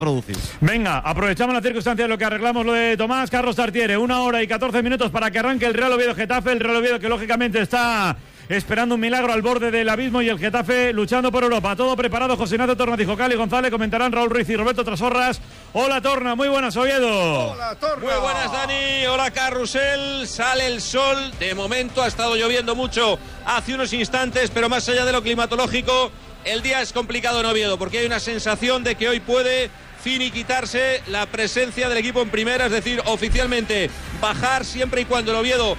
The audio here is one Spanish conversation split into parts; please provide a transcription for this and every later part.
producir. Venga, aprovechamos la circunstancia de lo que arreglamos lo de Tomás Carlos Tartiere. 1 hora y 14 minutos para que arranque el Real Oviedo Getafe. El Real Oviedo que lógicamente está esperando un milagro al borde del abismo y el Getafe luchando por Europa. Todo preparado. José Ignacio Tornatijo, Cali González, comentarán Raúl Ruiz y Roberto Trasorras. Hola Torna, muy buenas, Oviedo. Hola Torna. Muy buenas, Dani. Hola Carrusel. Sale el sol. De momento ha estado lloviendo mucho hace unos instantes, pero más allá de lo climatológico, el día es complicado en Oviedo porque hay una sensación de que hoy puede finiquitarse la presencia del equipo en primera, es decir, oficialmente bajar siempre y cuando el Oviedo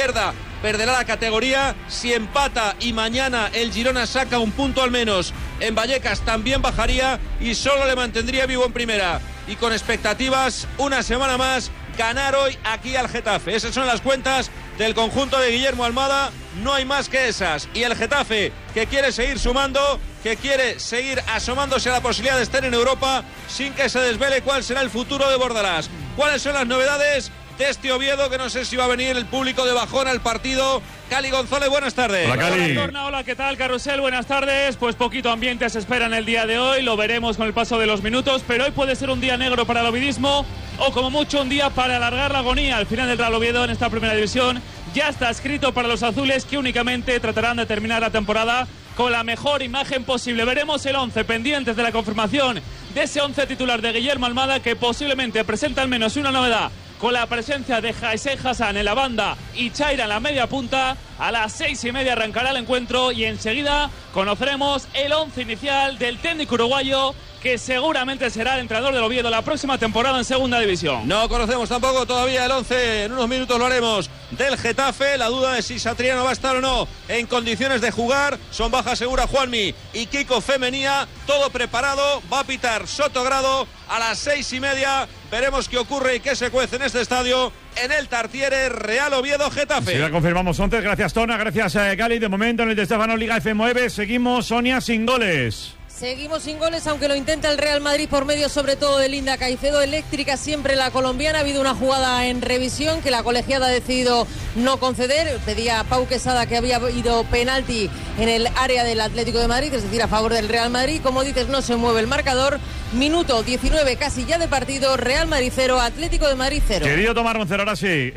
perderá la categoría. Si empata y mañana el Girona saca un punto al menos en Vallecas, también bajaría y solo le mantendría vivo en primera. Y con expectativas, una semana más, ganar hoy aquí al Getafe. Esas son las cuentas del conjunto de Guillermo Almada, no hay más que esas. Y el Getafe, que quiere seguir sumando, que quiere seguir asomándose a la posibilidad de estar en Europa sin que se desvele cuál será el futuro de Bordalás. ¿Cuáles son las novedades de este Oviedo, que no sé si va a venir el público de bajón al partido? Cali González, buenas tardes. Hola, Cali. Hola, ¿qué tal, Carrusel? Buenas tardes. Pues poquito ambiente se espera en el día de hoy, lo veremos con el paso de los minutos, pero hoy puede ser un día negro para el ovidismo, o como mucho un día para alargar la agonía. Al final del Real Oviedo en esta primera división ya está escrito para los azules, que únicamente tratarán de terminar la temporada con la mejor imagen posible. Veremos el 11, pendientes de la confirmación de ese 11 titular de Guillermo Almada, que posiblemente presenta al menos una novedad, con la presencia de Jaisen Hassan en la banda y Chaira en la media punta. A las 6:30 arrancará el encuentro y enseguida conoceremos el 11 inicial del técnico uruguayo, que seguramente será el entrenador del Oviedo la próxima temporada en segunda división. No conocemos tampoco todavía el 11, en unos minutos lo haremos, del Getafe. La duda de si Satriano va a estar o no en condiciones de jugar. Son baja segura Juanmi y Kiko Femenía. Todo preparado, va a pitar Sotogrado a las 6:30. Veremos qué ocurre y qué se cuece en este estadio, en el Tartiere. Real Oviedo Getafe. Sí, ya confirmamos 11, gracias Tona, gracias Cali. De momento en el de Estefano Liga F9 seguimos, Sonia, sin goles. Seguimos sin goles, aunque lo intenta el Real Madrid por medio sobre todo de Linda Caicedo. Eléctrica siempre la colombiana. Ha habido una jugada en revisión que la colegiada ha decidido no conceder. Pedía a Pau Quesada que había habido penalti en el área del Atlético de Madrid, es decir, a favor del Real Madrid. Como dices, no se mueve el marcador. Minuto 19 casi ya de partido. Real Madrid 0, Atlético de Madrid 0. Querido Tomás Roncero, ahora sí.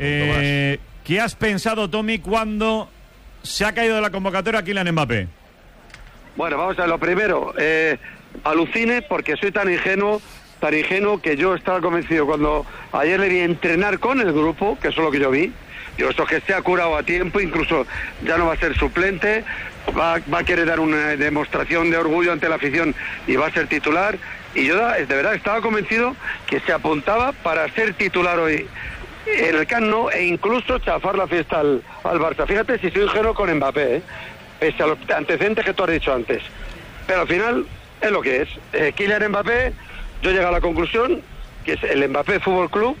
¿Qué has pensado, Tommy, cuando se ha caído de la convocatoria Kylian Mbappé? Bueno, vamos a ver, lo primero, alucine porque soy tan ingenuo que yo estaba convencido cuando ayer le vi entrenar con el grupo, que eso es lo que yo vi. Yo, esto que se ha curado a tiempo, incluso ya no va a ser suplente, va a querer dar una demostración de orgullo ante la afición y va a ser titular. Y yo de verdad estaba convencido que se apuntaba para ser titular hoy en el Camp Nou e incluso chafar la fiesta al Barça. Fíjate si soy ingenuo con Mbappé, pese a los antecedentes que tú has dicho antes. Pero al final es lo que es. Kylian Mbappé, yo llego a la conclusión que es el Mbappé Fútbol Club,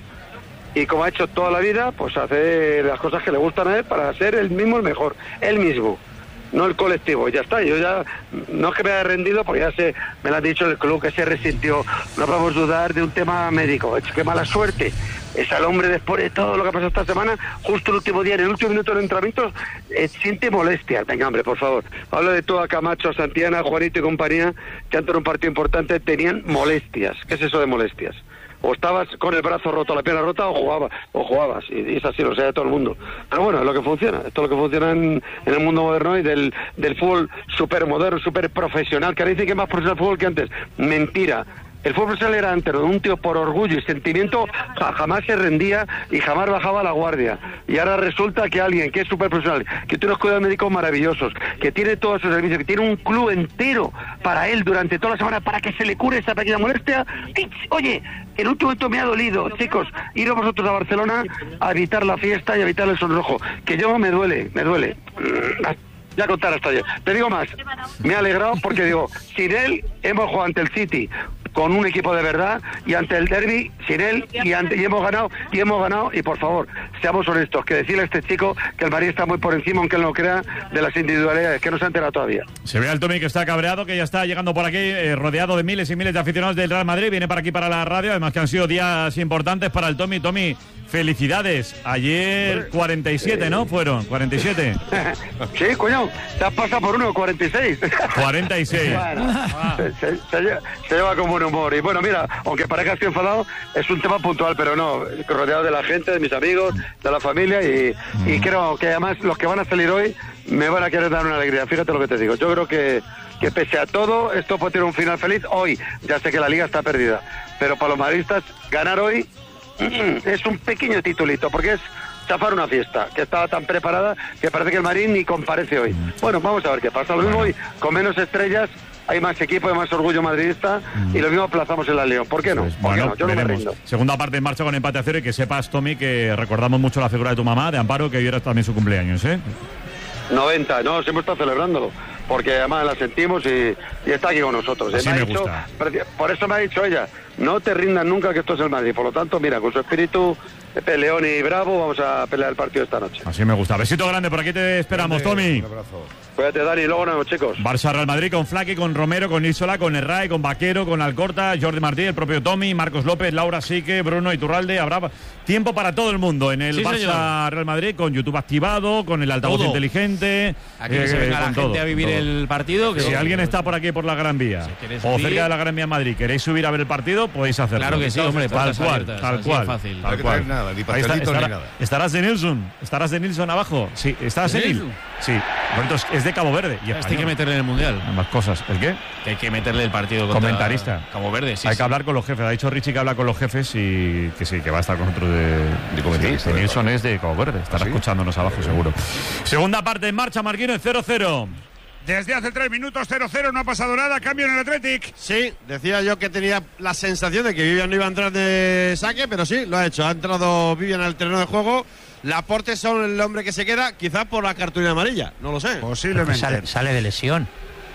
y como ha hecho toda la vida, pues hace las cosas que le gustan a él para ser el mismo, el mejor, él mismo, no el colectivo. Ya está, yo ya no es que me haya rendido, porque ya me lo han dicho el club, que se resintió. No podemos dudar de un tema médico. Es que mala suerte es al hombre, después de todo lo que ha pasado esta semana, justo el último día, en el último minuto del entrenamiento, siente molestias. Venga, hombre, por favor. Hablo de todo a Camacho, Santillana, Juanito y compañía, que antes de un partido importante tenían molestias. ¿Qué es eso de molestias? O estabas con el brazo roto, la pierna rota, o jugabas, y es así, lo sabe todo el mundo. Pero bueno, es lo que funciona, esto es lo que funciona en el mundo moderno y del fútbol súper moderno, súper profesional, que ahora dicen que es más profesional el fútbol que antes. Mentira. El fútbol profesional era antes, donde un tío por orgullo y sentimiento jamás se rendía y jamás bajaba la guardia. Y ahora resulta que alguien que es súper profesional, que tiene unos cuidados médicos maravillosos, que tiene todos sus servicios, que tiene un club entero para él durante toda la semana para que se le cure esa pequeña molestia. Oye, el último momento me ha dolido, chicos, iros vosotros a Barcelona a evitar la fiesta y a evitar el sonrojo, que yo me duele. Ya contar hasta ayer. Te digo más, me ha alegrado porque digo, sin él hemos jugado ante el City con un equipo de verdad, y ante el derbi sin él y hemos ganado, y por favor, seamos honestos, que decirle a este chico que el Madrid está muy por encima, aunque él no crea, de las individualidades, que no se ha enterado todavía. Se ve al Tommy que está cabreado, que ya está llegando por aquí, rodeado de miles y miles de aficionados del Real Madrid, viene para aquí para la radio, además que han sido días importantes para el Tommy. Tommy, felicidades, ayer 47, ¿no? Fueron 47. Sí, coño, te has pasado por uno, 46. 46. Bueno, se lleva como uno. humor. Y bueno, mira, aunque parezca que estoy enfadado, es un tema puntual, pero no, rodeado de la gente, de mis amigos, de la familia, y creo que además los que van a salir hoy me van a querer dar una alegría. Fíjate lo que te digo. Yo creo que pese a todo, esto puede tener un final feliz hoy. Ya sé que la liga está perdida, pero para los madridistas, ganar hoy es un pequeño titulito, porque es chafar una fiesta que estaba tan preparada que parece que el Madrid ni comparece hoy. Bueno, vamos a ver qué pasa. Lo mismo hoy, con menos estrellas, hay más equipo, hay más orgullo madridista, y lo mismo aplazamos en la León. ¿Por qué no? Bueno, no? Yo no me rindo. Segunda parte en marcha con empate a 0, y que sepas, Tommy, que recordamos mucho la figura de tu mamá, de Amparo, que hoy era también su cumpleaños, 90, no, siempre está celebrándolo, porque además la sentimos y está aquí con nosotros. Así me gusta. Por eso me ha dicho ella, no te rindas nunca, que esto es el Madrid. Por lo tanto, mira, con su espíritu peleón y bravo, vamos a pelear el partido esta noche. Así me gusta. Besito grande, por aquí te esperamos, Tommy. Un abrazo. Cuídate, Dani, y luego nos vemos, chicos. Barça Real Madrid con Flaque, con Romero, con Isola, con Herray, con Vaquero, con Alcorta, Jordi Martí, el propio Tommy, Marcos López, Laura Sique, Bruno Iturralde. Habrá tiempo para todo el mundo en el Barça Real Madrid, con YouTube activado, con el altavoz inteligente. Aquí se venga la gente a vivir el partido. Si alguien está por aquí por la Gran Vía o cerca de la Gran Vía Madrid, queréis subir a ver el partido, podéis hacerlo. Claro que sí, hombre, tal cual. Fácil. No hay que traer nada, ni pastelito ni nada. ¿Estarás de Nilsson abajo? Sí, ¿estarás de Nil? Sí. Bueno, es de Cabo Verde. Y hay que meterle en el Mundial. Ambas cosas. ¿El qué? Que hay que meterle el partido contra comentarista. Cabo Verde, sí. Hay que hablar con los jefes. Ha dicho Richie que habla con los jefes y que sí, que va a estar con otro de comentarista. Sí, Nilsson es de Cabo Verde. Estará escuchándonos abajo, seguro. Segunda parte en marcha, Marquino, 0-0. Desde hace 3 minutos, 0-0, no ha pasado nada, cambio en el Athletic. Sí, decía yo que tenía la sensación de que Vivian no iba a entrar de saque, pero sí, lo ha hecho. Ha entrado Vivian al terreno de juego. Laporte son el hombre que se queda, quizás por la cartulina amarilla, no lo sé. Posiblemente. Sale de lesión.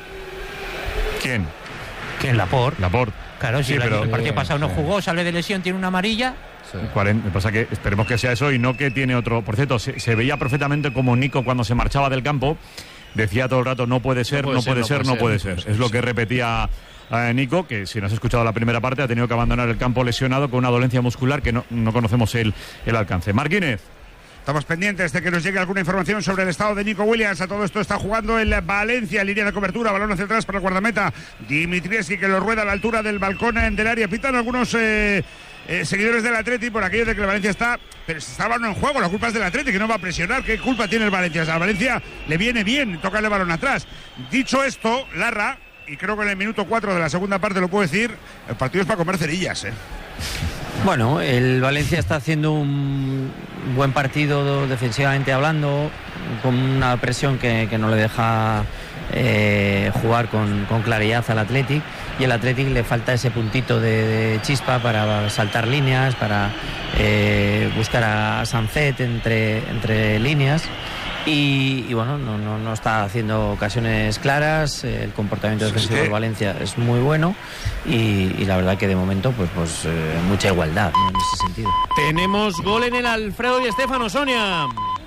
¿Quién? Laporte. Claro, sí, si pero el partido pasado no jugó, sale de lesión, tiene una amarilla. Sí. Me pasa que esperemos que sea eso y no que tiene otro. Por cierto, se veía perfectamente como Nico cuando se marchaba del campo decía todo el rato no puede ser. Es lo que repetía Nico, que si no has escuchado la primera parte ha tenido que abandonar el campo lesionado con una dolencia muscular que no conocemos el alcance. Marquínez. Estamos pendientes de que nos llegue alguna información sobre el estado de Nico Williams. A todo esto está jugando el Valencia, línea de cobertura, balón hacia atrás para el guardameta Dimitrievski, que lo rueda a la altura del balcón del área. Pitan algunos seguidores del Atleti por aquello de que el Valencia está, pero está el balón en juego, la culpa es del Atleti, que no va a presionar. ¿Qué culpa tiene el Valencia? O sea, al Valencia le viene bien tocarle el balón atrás. Dicho esto, Larra, y creo que en el minuto 4 de la segunda parte lo puedo decir, el partido es para comer cerillas, Bueno, el Valencia está haciendo un buen partido defensivamente hablando, con una presión que no le deja jugar con claridad al Athletic, y el Athletic le falta ese puntito de chispa para saltar líneas, para buscar a Sancet entre líneas. Y bueno, no está haciendo ocasiones claras. El comportamiento defensivo del Valencia es muy bueno y la verdad que de momento pues mucha igualdad, ¿no?, en ese sentido. Tenemos gol en el Alfredo Di Stéfano, Sonia.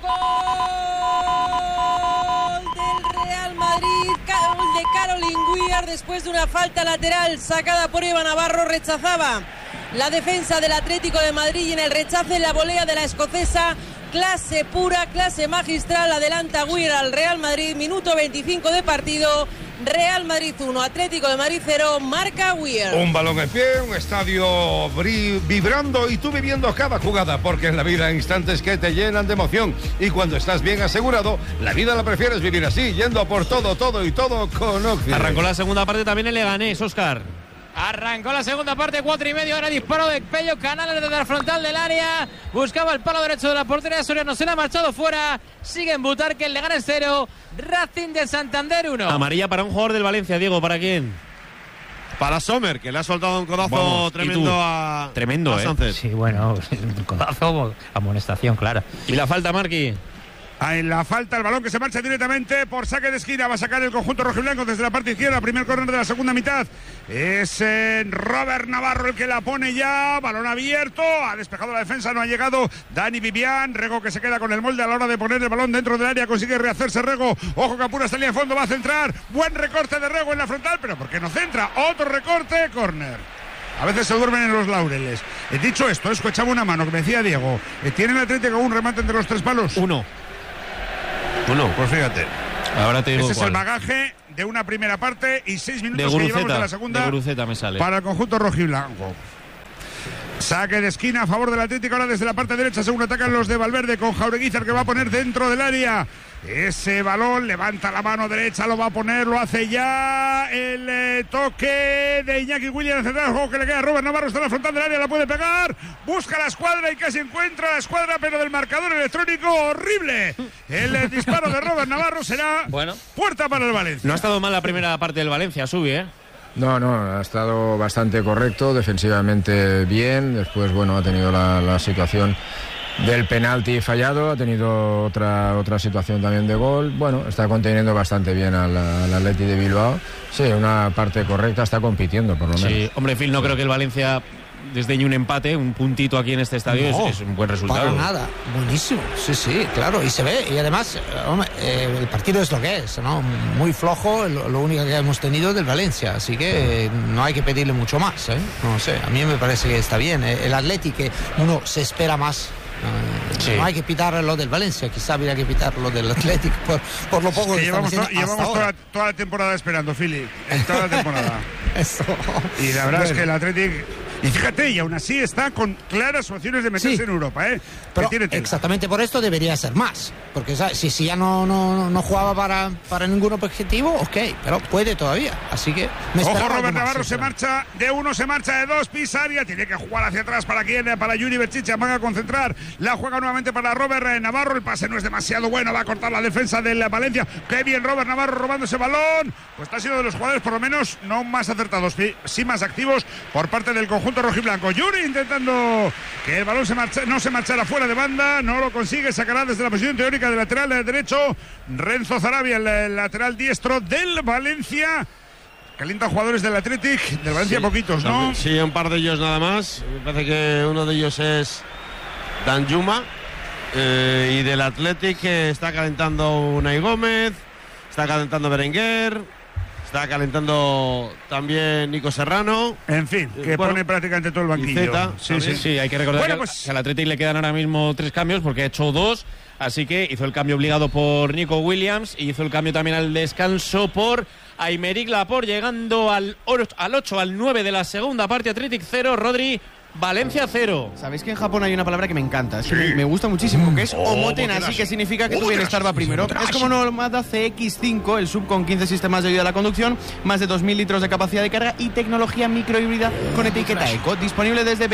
De Caroline Weir después de una falta lateral sacada por Eva Navarro. Rechazaba la defensa del Atlético de Madrid y en el rechace la volea de la escocesa. Clase pura, clase magistral. Adelanta Weir al Real Madrid. Minuto 25 de partido. Real Madrid 1, Atlético de Madrid 0, marca Weir. Un balón en pie, un estadio vibrando y tú viviendo cada jugada, porque en la vida hay instantes que te llenan de emoción y cuando estás bien asegurado, la vida la prefieres vivir así, yendo a por todo con Occident. Arrancó la segunda parte también el Leganés, Óscar. Arrancó la segunda parte, 4:30, ahora disparo de Pello Canales desde la frontal del área, buscaba el palo derecho de la portería Soriano, se le ha marchado fuera, sigue en Butarque, el Leganés 0, Racing de Santander 1. Amarilla para un jugador del Valencia, Diego, ¿para quién? Para Sommer, que le ha soltado un codazo tremendo a Sánchez. Sí, bueno, un codazo, amonestación clara. ¿Y la falta, Marqui? En la falta, el balón que se marcha directamente por saque de esquina. Va a sacar el conjunto rojiblanco desde la parte izquierda. Primer córner de la segunda mitad. Es Robert Navarro el que la pone ya. Balón abierto. Ha despejado la defensa. No ha llegado Dani Vivian. Rego que se queda con el molde a la hora de poner el balón dentro del área. Consigue rehacerse Rego. Ojo que apura esta línea de fondo. Va a centrar. Buen recorte de Rego en la frontal. Pero ¿por qué no centra? Otro recorte. Córner. A veces se duermen en los laureles. Dicho esto, echaba una mano que me decía Diego. ¿Tiene el Atlético un remate entre los tres palos? Uno, pues fíjate. Ahora te digo Ese cuál. es el bagaje de una primera parte y 6 minutos De que llevamos Guruceta, de la segunda. de Guruceta me sale. Para el conjunto rojiblanco. Saque de esquina a favor del Atlético, ahora desde la parte derecha, según atacan los de Valverde, con Jaureguizar que va a poner dentro del área. Ese balón, levanta la mano derecha, lo va a poner, lo hace ya. El toque de Iñaki Williams, el juego que le queda a Robert Navarro, está en la frontal del área, la puede pegar. Busca la escuadra y casi encuentra la escuadra, pero del marcador electrónico horrible. El disparo de Robert Navarro será puerta para el Valencia. No ha estado mal la primera parte del Valencia, Subi, ¿eh? No, ha estado bastante correcto, defensivamente bien. Después, bueno, ha tenido la situación del penalti fallado, ha tenido otra situación también de gol. Bueno, está conteniendo bastante bien al Atleti de Bilbao. Sí, una parte correcta, está compitiendo por lo menos. Sí, hombre, Phil, no creo que el Valencia desdeñe un empate, un puntito aquí en este estadio, es un buen resultado. Para nada, buenísimo, sí, claro, y se ve, y además, hombre, el partido es lo que es, ¿no? Muy flojo, lo único que hemos tenido del Valencia, así que no hay que pedirle mucho más, ¿eh? No sé, a mí me parece que está bien, el Atleti, que uno se espera más. No hay que pitar lo del Valencia, quizá habría que pitar lo del Atlético por lo poco que llevamos llevamos toda la temporada esperando, Philly, toda la temporada. Eso. Y la verdad es que el Atlético, y fíjate, y aún así está con claras opciones de meterse en Europa, ¿eh? Pero exactamente por esto debería ser más, porque ¿sabes? Si ya no jugaba para ningún objetivo, ok, pero puede todavía, así que ojo, Robert Navarro se marcha de uno, se marcha de dos, Pisaria tiene que jugar hacia atrás. ¿Para quién? Para Yuri Berchicha, van a concentrar, la juega nuevamente para Robert Navarro, el pase no es demasiado bueno, va a cortar la defensa del Valencia. Qué bien Robert Navarro robando ese balón, pues está siendo de los jugadores por lo menos no más acertados, sí más activos por parte del conjunto rojiblanco. Yuri intentando que el balón no se marchara fuera de banda, no lo consigue, sacará desde la posición teórica del lateral derecho Renzo Zarabia, el lateral diestro del Valencia. Calientan jugadores del Athletic, del Valencia poquitos, ¿no? Sí, un par de ellos nada más. Me parece que uno de ellos es Danjuma, y del Athletic está calentando Unai Gómez, está calentando Berenguer, está calentando también Nico Serrano. En fin, que pone prácticamente todo el banquillo. Sí, hay que recordar que al Athletic le quedan ahora mismo 3 cambios porque ha hecho 2. Así que hizo el cambio obligado por Nico Williams y hizo el cambio también al descanso por Aymeric Laporte, llegando al 8, al 9 de la segunda parte. Athletic 0, Rodri, Valencia 0. Sabéis que en Japón hay una palabra que me encanta, es que me gusta muchísimo, que es omotenashi, que significa que tu bienestar va primero. Es como un Mazda CX-5, el sub con 15 sistemas de ayuda a la conducción, más de 2.000 litros de capacidad de carga y tecnología microhíbrida con etiqueta eco, disponible desde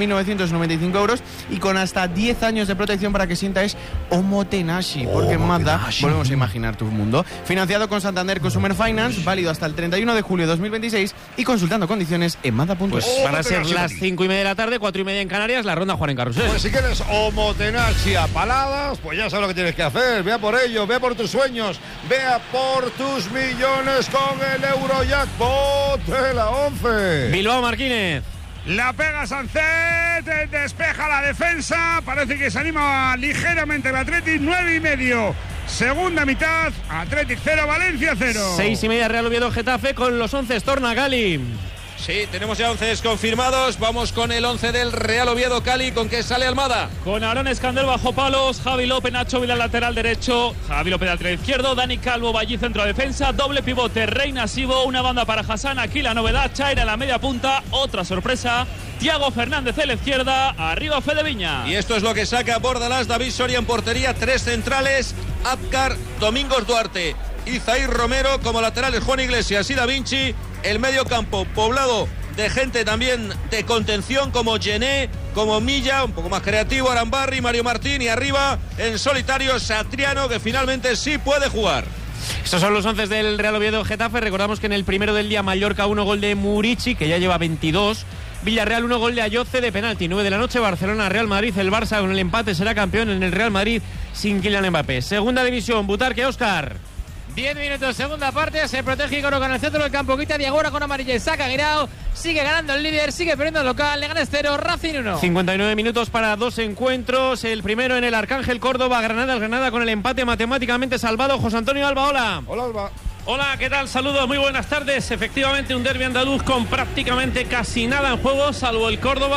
29.995 euros y con hasta 10 años de protección para que sientas omotenashi, porque en Mazda volvemos a imaginar tu mundo. Financiado con Santander Consumer Finance, válido hasta el 31 de julio de 2026 y consultando condiciones en Mazda.es. Pues van a ser las 5:30 de la tarde, 4:30 en Canarias, la ronda Juan en Carrusel. Pues si quieres omotenashi a paladas, pues ya sabes lo que tienes que hacer. Vea por ello, vea por tus sueños, vea por tus millones con el Eurojackpot de la 11. Bilbao Martínez. La pega Sancet, despeja la defensa, parece que se anima ligeramente el Athletic, 9:30. Segunda mitad, Athletic 0, Valencia 0. 6:30 Real Oviedo Getafe con los 11 Torna Gali. Sí, tenemos ya 11 confirmados. Vamos con el 11 del Real Oviedo Cali. ¿Con qué sale Almada? Con Aaron Escandel bajo palos, Javi López, Nacho Vila lateral derecho, Javi López lateral izquierdo, Dani Calvo, Vallí centro defensa, doble pivote, Reina Sibo, una banda para Hassan. Aquí la novedad, Chaira en la media punta, otra sorpresa, Thiago Fernández en la izquierda, arriba Fede Viña. Y esto es lo que saca Bordalás, David Soria en portería, 3 centrales, Apcar, Domingos Duarte y Zair Romero, como laterales Juan Iglesias y Da Vinci. El medio campo poblado de gente también de contención como Gené, como Milla, un poco más creativo, Arambarri, Mario Martín, y arriba en solitario Satriano, que finalmente sí puede jugar. Estos son los 11 del Real Oviedo Getafe. Recordamos que en el primero del día Mallorca 1, gol de Murici, que ya lleva 22. Villarreal 1, gol de Ayoce de penalti. 9 de la noche, Barcelona, Real Madrid. El Barça con el empate será campeón en el Real Madrid sin Kylian Mbappé. Segunda división, Butarque, Óscar. 10 minutos, segunda parte, se protege Igor con el centro del campo, quita Diagora con amarilla y saca Guirao, sigue ganando el líder, sigue perdiendo el local, le gana 0, Racing 1. 59 minutos para 2 encuentros, el primero en el Arcángel Córdoba, Granada, el Granada con el empate matemáticamente salvado. José Antonio Alba, hola. Hola, Alba. Hola, ¿qué tal? Saludos, muy buenas tardes. Efectivamente, un derbi andaluz con prácticamente casi nada en juego, salvo el Córdoba,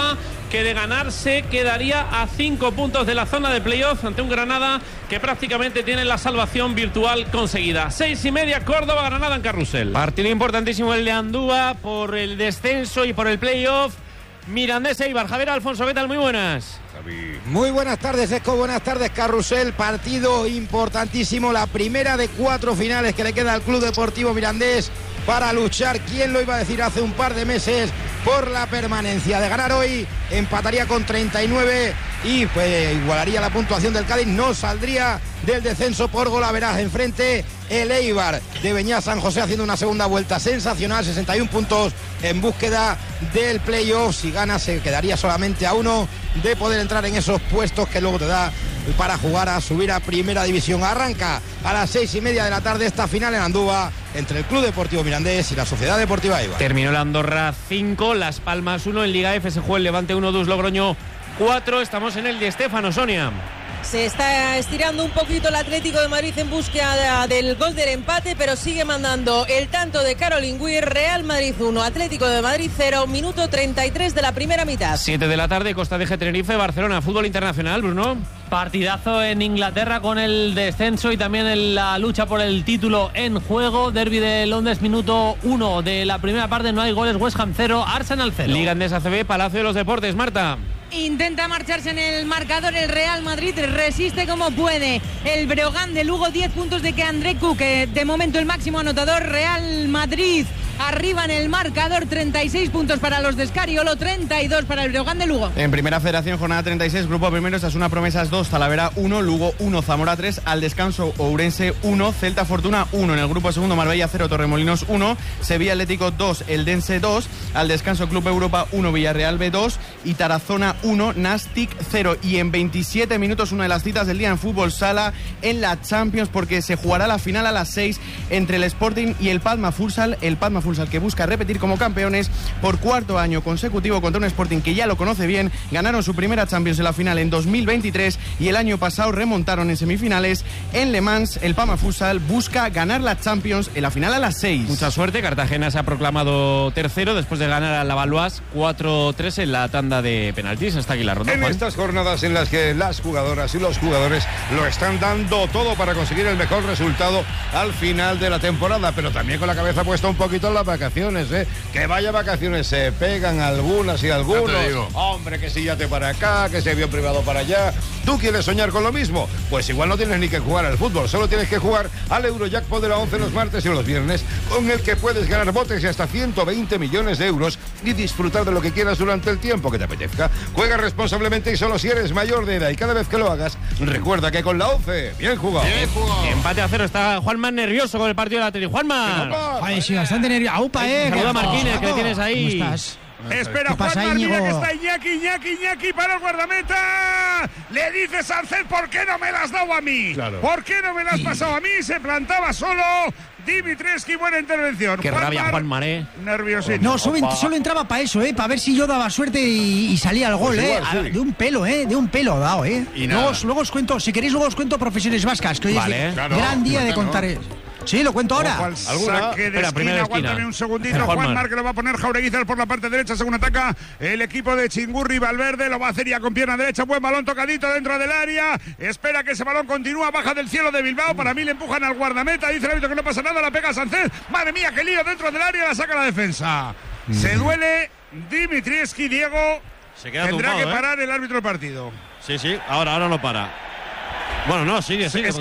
que de ganarse quedaría a 5 puntos de la zona de playoff ante un Granada que prácticamente tiene la salvación virtual conseguida. 6:30, Córdoba, Granada en Carrusel. Partido importantísimo el de Andúa por el descenso y por el playoff. Mirandés Eibar. Javier Alfonso, ¿qué tal? Muy buenas. Muy buenas tardes, Esco, buenas tardes, Carrusel. Partido importantísimo, la primera de 4 finales que le queda al Club Deportivo Mirandés para luchar, ¿quién lo iba a decir hace un par de meses?, por la permanencia. De ganar hoy, empataría con 39 y pues igualaría la puntuación del Cádiz, no saldría del descenso por golaveraje. Enfrente el Eibar de Beñat San José haciendo una segunda vuelta sensacional, 61 puntos en búsqueda del playoff. Si gana se quedaría solamente a 1 de poder entrar en esos puestos que luego te da para jugar a subir a Primera División. Arranca a las 6:30 de la tarde esta final en Andúa entre el Club Deportivo Mirandés y la Sociedad Deportiva Eibar. Terminó la Andorra 5, Las Palmas 1, en Liga F se juega el Levante 1-2, Logroño 4. Estamos en el Di Stéfano, Sonia. Se está estirando un poquito el Atlético de Madrid en búsqueda del gol del empate, pero sigue mandando el tanto de Caroline Weir. Real Madrid 1, Atlético de Madrid 0, minuto 33 de la primera mitad. 7 de la tarde, Costa de Tenerife, Barcelona, fútbol internacional, Bruno. Partidazo en Inglaterra con el descenso y también en la lucha por el título en juego. Derbi de Londres, minuto 1 de la primera parte, no hay goles. West Ham 0, Arsenal 0. Liga Endesa CB, Palacio de los Deportes, Marta. Intenta marcharse en el marcador el Real Madrid, resiste como puede el Breogán de Lugo, 10 puntos de que André Cook, de momento el máximo anotador. Real Madrid arriba en el marcador, 36 puntos para los de Escariolo, 32 para el Breogán de Lugo. En Primera Federación, jornada 36, grupo primero, Osasuna Promesas 2, Talavera 1, Lugo 1, Zamora 3, al descanso Ourense 1, Celta Fortuna 1. En el grupo segundo, Marbella 0, Torremolinos 1, Sevilla Atlético 2, Eldense 2, al descanso Club Europa 1, Villarreal B 2 y Tarazona 1, Nastic 0. Y en 27 minutos, una de las citas del día en fútbol sala en la Champions, porque se jugará la final a las 6 entre el Sporting y el Palma Futsal. El Palma Futsal que busca repetir como campeones por 4º año consecutivo contra un Sporting que ya lo conoce bien. Ganaron su primera Champions en la final en 2023 y el año pasado remontaron en semifinales en Le Mans. El Palma Futsal busca ganar la Champions en la final a las 6. Mucha suerte, Cartagena se ha proclamado tercero después de ganar a la Valois 4-3 en la tanda de penaltis. Hasta aquí la ronda, en Juan. estas jornadas en las que las jugadoras y los jugadores lo están dando todo para conseguir el mejor resultado al final de la temporada, pero también con la cabeza puesta un poquito en las vacaciones, que vaya vacaciones se pegan algunas y algunos. Hombre, que si yate para acá, que si avión privado para allá. ¿Tú quieres soñar con lo mismo? Pues igual no tienes ni que jugar al fútbol, solo tienes que jugar al Eurojackpot de la 11 los martes y los viernes, con el que puedes ganar botes de hasta 120 millones de euros y disfrutar de lo que quieras durante el tiempo que te apetezca. Juega responsablemente y solo si eres mayor de edad, y cada vez que lo hagas, recuerda que con la 11, bien jugado. Bien jugado. Empate a 0, está Juanma nervioso con el partido del Atlético. Juanma. Ay, sí, bastante nervioso. Aupa, Saluda a Martínez, que le tienes ahí. ¿Cómo estás? Espera, Juanma, mira que está Iñaki para el guardameta. Le dice Sánchez, ¿por qué no me la has dado a mí? Claro. ¿Por qué no me la has pasado a mí? Se plantaba solo Dimitrescu, buena intervención. Qué rabia, Juanma, nerviosito. No, solo entraba para eso, para ver si yo daba suerte y salía el gol, pues igual, sí. De un pelo ha dado, Y luego os cuento, si queréis luego os cuento profesiones vascas, que hoy vale, es gran día de contar. Sí, lo cuento ahora. Saque de esquina, aguántame un segundito. Juanmar, que lo va a poner Jaureguizar por la parte derecha, según ataca el equipo de Chingurri. Valverde lo va a hacer ya con pierna derecha. Buen balón tocadito dentro del área. Espera que ese balón continúa, baja del cielo de Bilbao. Para mí le empujan al guardameta. Dice el árbitro que no pasa nada, la pega Sánchez. Madre mía, qué lío dentro del área, la saca la defensa. Se duele Dimitrievski, Diego. Tendrá tumbado, que parar el árbitro del partido. Sí, ahora no para. Bueno, no, sigue. Es que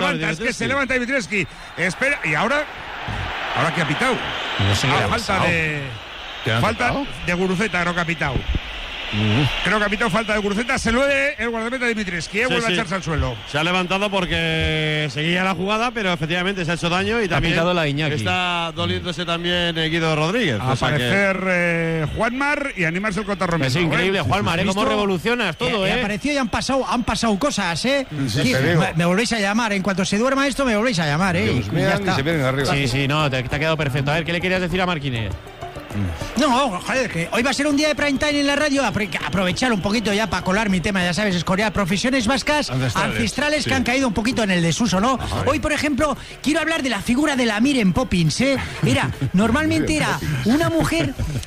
se levanta Dimitrievski. Espera, y ahora que ha pitado. No sé falta de Guruceta, creo que ha pitado. Creo que ha pitado falta de Guruceta. Se lo de el guardameta Dimitrievski, vuelve a echarse al suelo. Se ha levantado porque seguía la jugada, pero efectivamente se ha hecho daño y también la Iñaki. Está doliéndose también Guido Rodríguez. A aparecer Juanmar y animarse el Cotarromero. Es increíble, Juanmar, cómo revolucionas todo, apareció y han pasado cosas, me volvéis a llamar. En cuanto se duerma esto, me volvéis a llamar, y ya está. Se vienen arriba. Sí, no, te ha quedado perfecto. A ver, ¿qué le querías decir a Marquínez? No, joder, que hoy va a ser un día de prime time en la radio. Aprovechar un poquito ya para colar mi tema, ya sabes, escorear profesiones vascas ancestrales que han caído un poquito en el desuso, ¿no? Hoy, por ejemplo, quiero hablar de la figura de la Miren Poppins, Normalmente era una mujer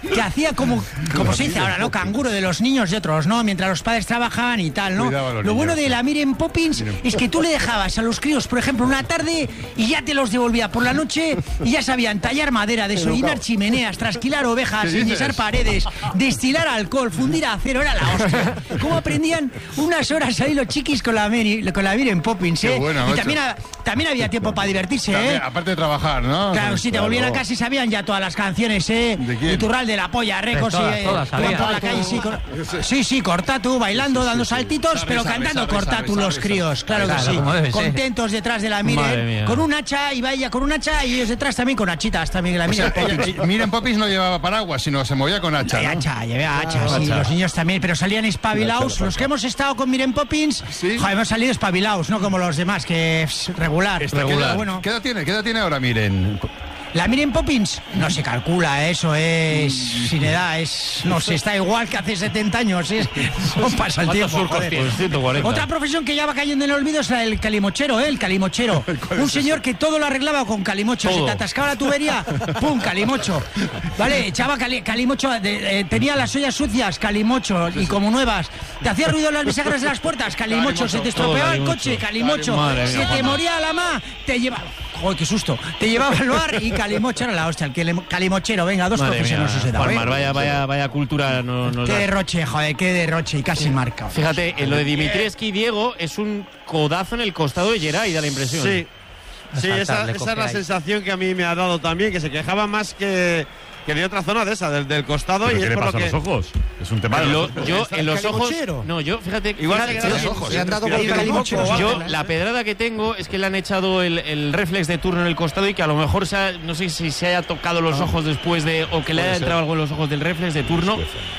que hacía como se dice ahora, ¿no? Canguro de los niños de otros, ¿no? Mientras los padres trabajaban y tal, ¿no? Lo bueno de la Miren Poppins es que tú le dejabas a los críos, por ejemplo, una tarde y ya te los devolvía por la noche y ya sabían tallar madera, desollinar chimeneas, trasquilar ovejas, enyesar paredes, destilar alcohol, fundir acero, era la hostia. ¿Cómo aprendían unas horas ahí los chiquis con la Miren Poppins, eh? Bueno, y también había tiempo para divertirse, ¿eh? Aparte de trabajar, ¿no? Claro, si te volvían a casa y sabían ya todas las canciones, ¿eh? Iturral de la Polla, Recos, todas, por la calle, sí, Cortatu, bailando, dando saltitos, pero cantando Cortatu los críos, claro que sí. Contentos detrás de la Miren, con un hacha, y vaya con un hacha, y ellos detrás también con hachitas, también la Miren Poppins. Miren Poppins no llevaba paraguas, sino se movía con hacha, ¿no? Llevaba hacha, sí, los niños también, pero salían espabilados. Los que hemos estado con Miren Poppins, joder, hemos salido espabilados, no como los demás, que es regular. Bueno. ¿Qué edad tiene ahora Miren? La Miren Poppins no se calcula, eso es sin edad, no sé, está igual que hace 70 años, no pasa el tiempo. Pues 140. Otra profesión que ya va cayendo en el olvido es la del calimochero, el calimochero. Un señor que todo lo arreglaba con calimocho, se te atascaba la tubería, pum, calimocho. Vale, echaba calimocho, tenía las ollas sucias, calimocho, y como nuevas. Te hacía ruido en las bisagras de las puertas, calimocho. Se te estropeaba el coche, calimocho. Se te moría la ma, te llevaba... ¡Joder, qué susto! Te llevaba al bar y calimocho era la hostia. El calimochero, venga, dos profesiones se da. Vaya cultura. Qué derroche, joder, qué derroche y casi marca. Fíjate, lo de Dimitrievski, Diego, es un codazo en el costado de Geray, da la impresión. Sí, esa es la sensación que a mí me ha dado también, que se quejaba más que de otra zona de esa, del costado. ¿Pero y qué es le por pasa lo a los ojos? Es un tema de los ojos. Yo en los ojos... No, yo, fíjate... Igual se quedan los ojos. Le han dado yo, la pedrada que tengo es que le han echado el reflex de turno en el costado y que a lo mejor, no sé si se haya tocado los ojos después de... o que le haya entrado algo en los ojos del reflex de turno.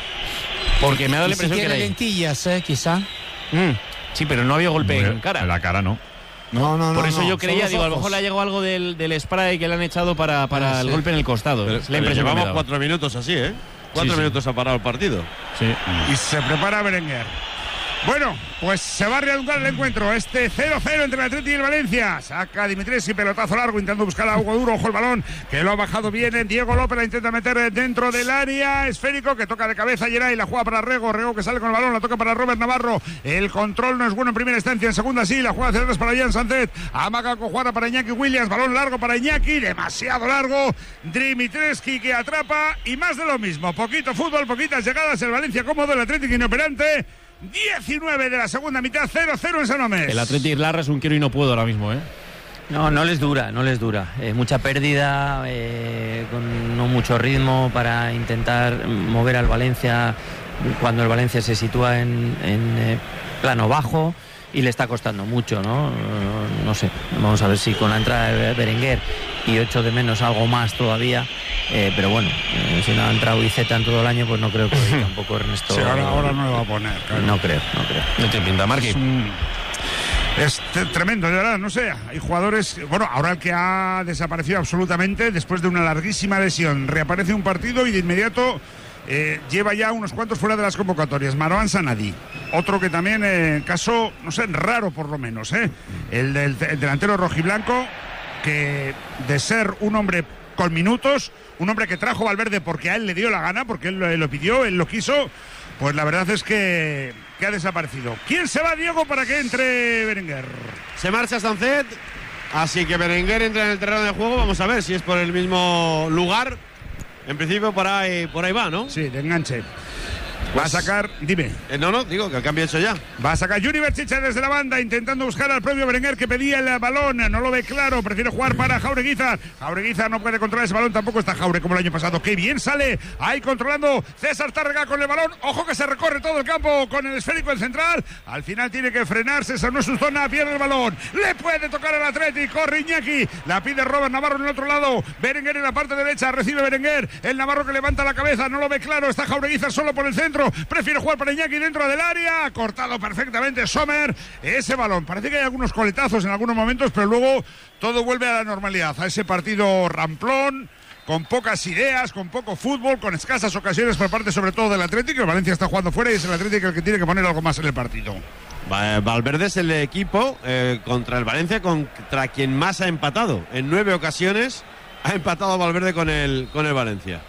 Porque me ha dado la impresión que tiene lentillas, quizá. Sí, pero no había golpe en cara. En la cara no. No. Por eso yo creía, digo, a lo mejor le ha llegado algo del spray que le han echado para el golpe en el costado. Pero llevamos 4 minutos así, ¿eh? 4 minutos ha parado el partido. Sí. Y se prepara Berenguer. Bueno, pues se va a reanudar el encuentro. 0-0 entre el Atleti y el Valencia. Saca Dimitrievski, pelotazo largo, intentando buscar a Hugo Duro. Ojo el balón, que lo ha bajado bien. Diego López la intenta meter dentro del área. Esférico, que toca de cabeza Geray, la juega para Rego. Rego que sale con el balón, la toca para Robert Navarro. El control no es bueno en primera instancia, en segunda sí. La juega hacia atrás para Jan Sanzet. Amaga con Juana para Iñaki Williams. Balón largo para Iñaki, demasiado largo. Dimitrievski que atrapa y más de lo mismo. Poquito fútbol, poquitas llegadas. El Valencia cómodo, el Atlético inoperante. 19 de la segunda mitad, 0-0 en San Mamés. El Atleti Larra es un quiero y no puedo ahora mismo, ¿eh? No les dura. Mucha pérdida, con no mucho ritmo para intentar mover al Valencia cuando el Valencia se sitúa en plano bajo y le está costando mucho, ¿no? No sé, vamos a ver si con la entrada de Berenguer y echo de menos algo más todavía, pero bueno, si no ha entrado Iceta en todo el año, pues no creo que tampoco Ernesto... Sí, ahora no lo va a poner, claro. No creo. No te pinta, Marqui. Es tremendo, de verdad, no sé, hay jugadores... Bueno, ahora el que ha desaparecido absolutamente después de una larguísima lesión, reaparece un partido y de inmediato... lleva ya unos cuantos fuera de las convocatorias. Marwan Sanadi, otro que también, caso, no sé, raro por lo menos, el delantero rojiblanco, que de ser un hombre con minutos, un hombre que trajo Valverde porque a él le dio la gana, porque él lo pidió, él lo quiso, pues la verdad es que ha desaparecido. ¿Quién se va, Diego, para que entre Berenguer? Se marcha Sanzet, así que Berenguer entra en el terreno de juego. Vamos a ver si es por el mismo lugar. En principio por ahí va, ¿no? Sí, de enganche. Va a sacar, dime. No, digo que el cambio hecho ya. Va a sacar Yuri Berchicha desde la banda, intentando buscar al propio Berenguer, que pedía el balón. No lo ve claro, prefiere jugar para Jaureguizar. Jaureguizar no puede controlar ese balón, tampoco está Jaure como el año pasado. ¡Qué bien sale! Ahí controlando César Tárrega con el balón. Ojo que se recorre todo el campo con el esférico en central. Al final tiene que frenar, César no es su zona, pierde el balón. Le puede tocar al Atleti, corre Iñaki. La pide Robert Navarro en el otro lado. Berenguer en la parte derecha, recibe Berenguer. El Navarro que levanta la cabeza, no lo ve claro. Está Jaureguizar solo por el centro. Prefiere jugar para Iñaki dentro del área. Cortado perfectamente Sommer. Ese balón. Parece que hay algunos coletazos en algunos momentos, pero luego todo vuelve a la normalidad. A ese partido ramplón, con pocas ideas, con poco fútbol, con escasas ocasiones por parte sobre todo del Atlético. El Valencia está jugando fuera y es el Atlético el que tiene que poner algo más en el partido. Valverde es el equipo contra el Valencia contra quien más ha empatado. En 9 ocasiones ha empatado Valverde con el Valencia.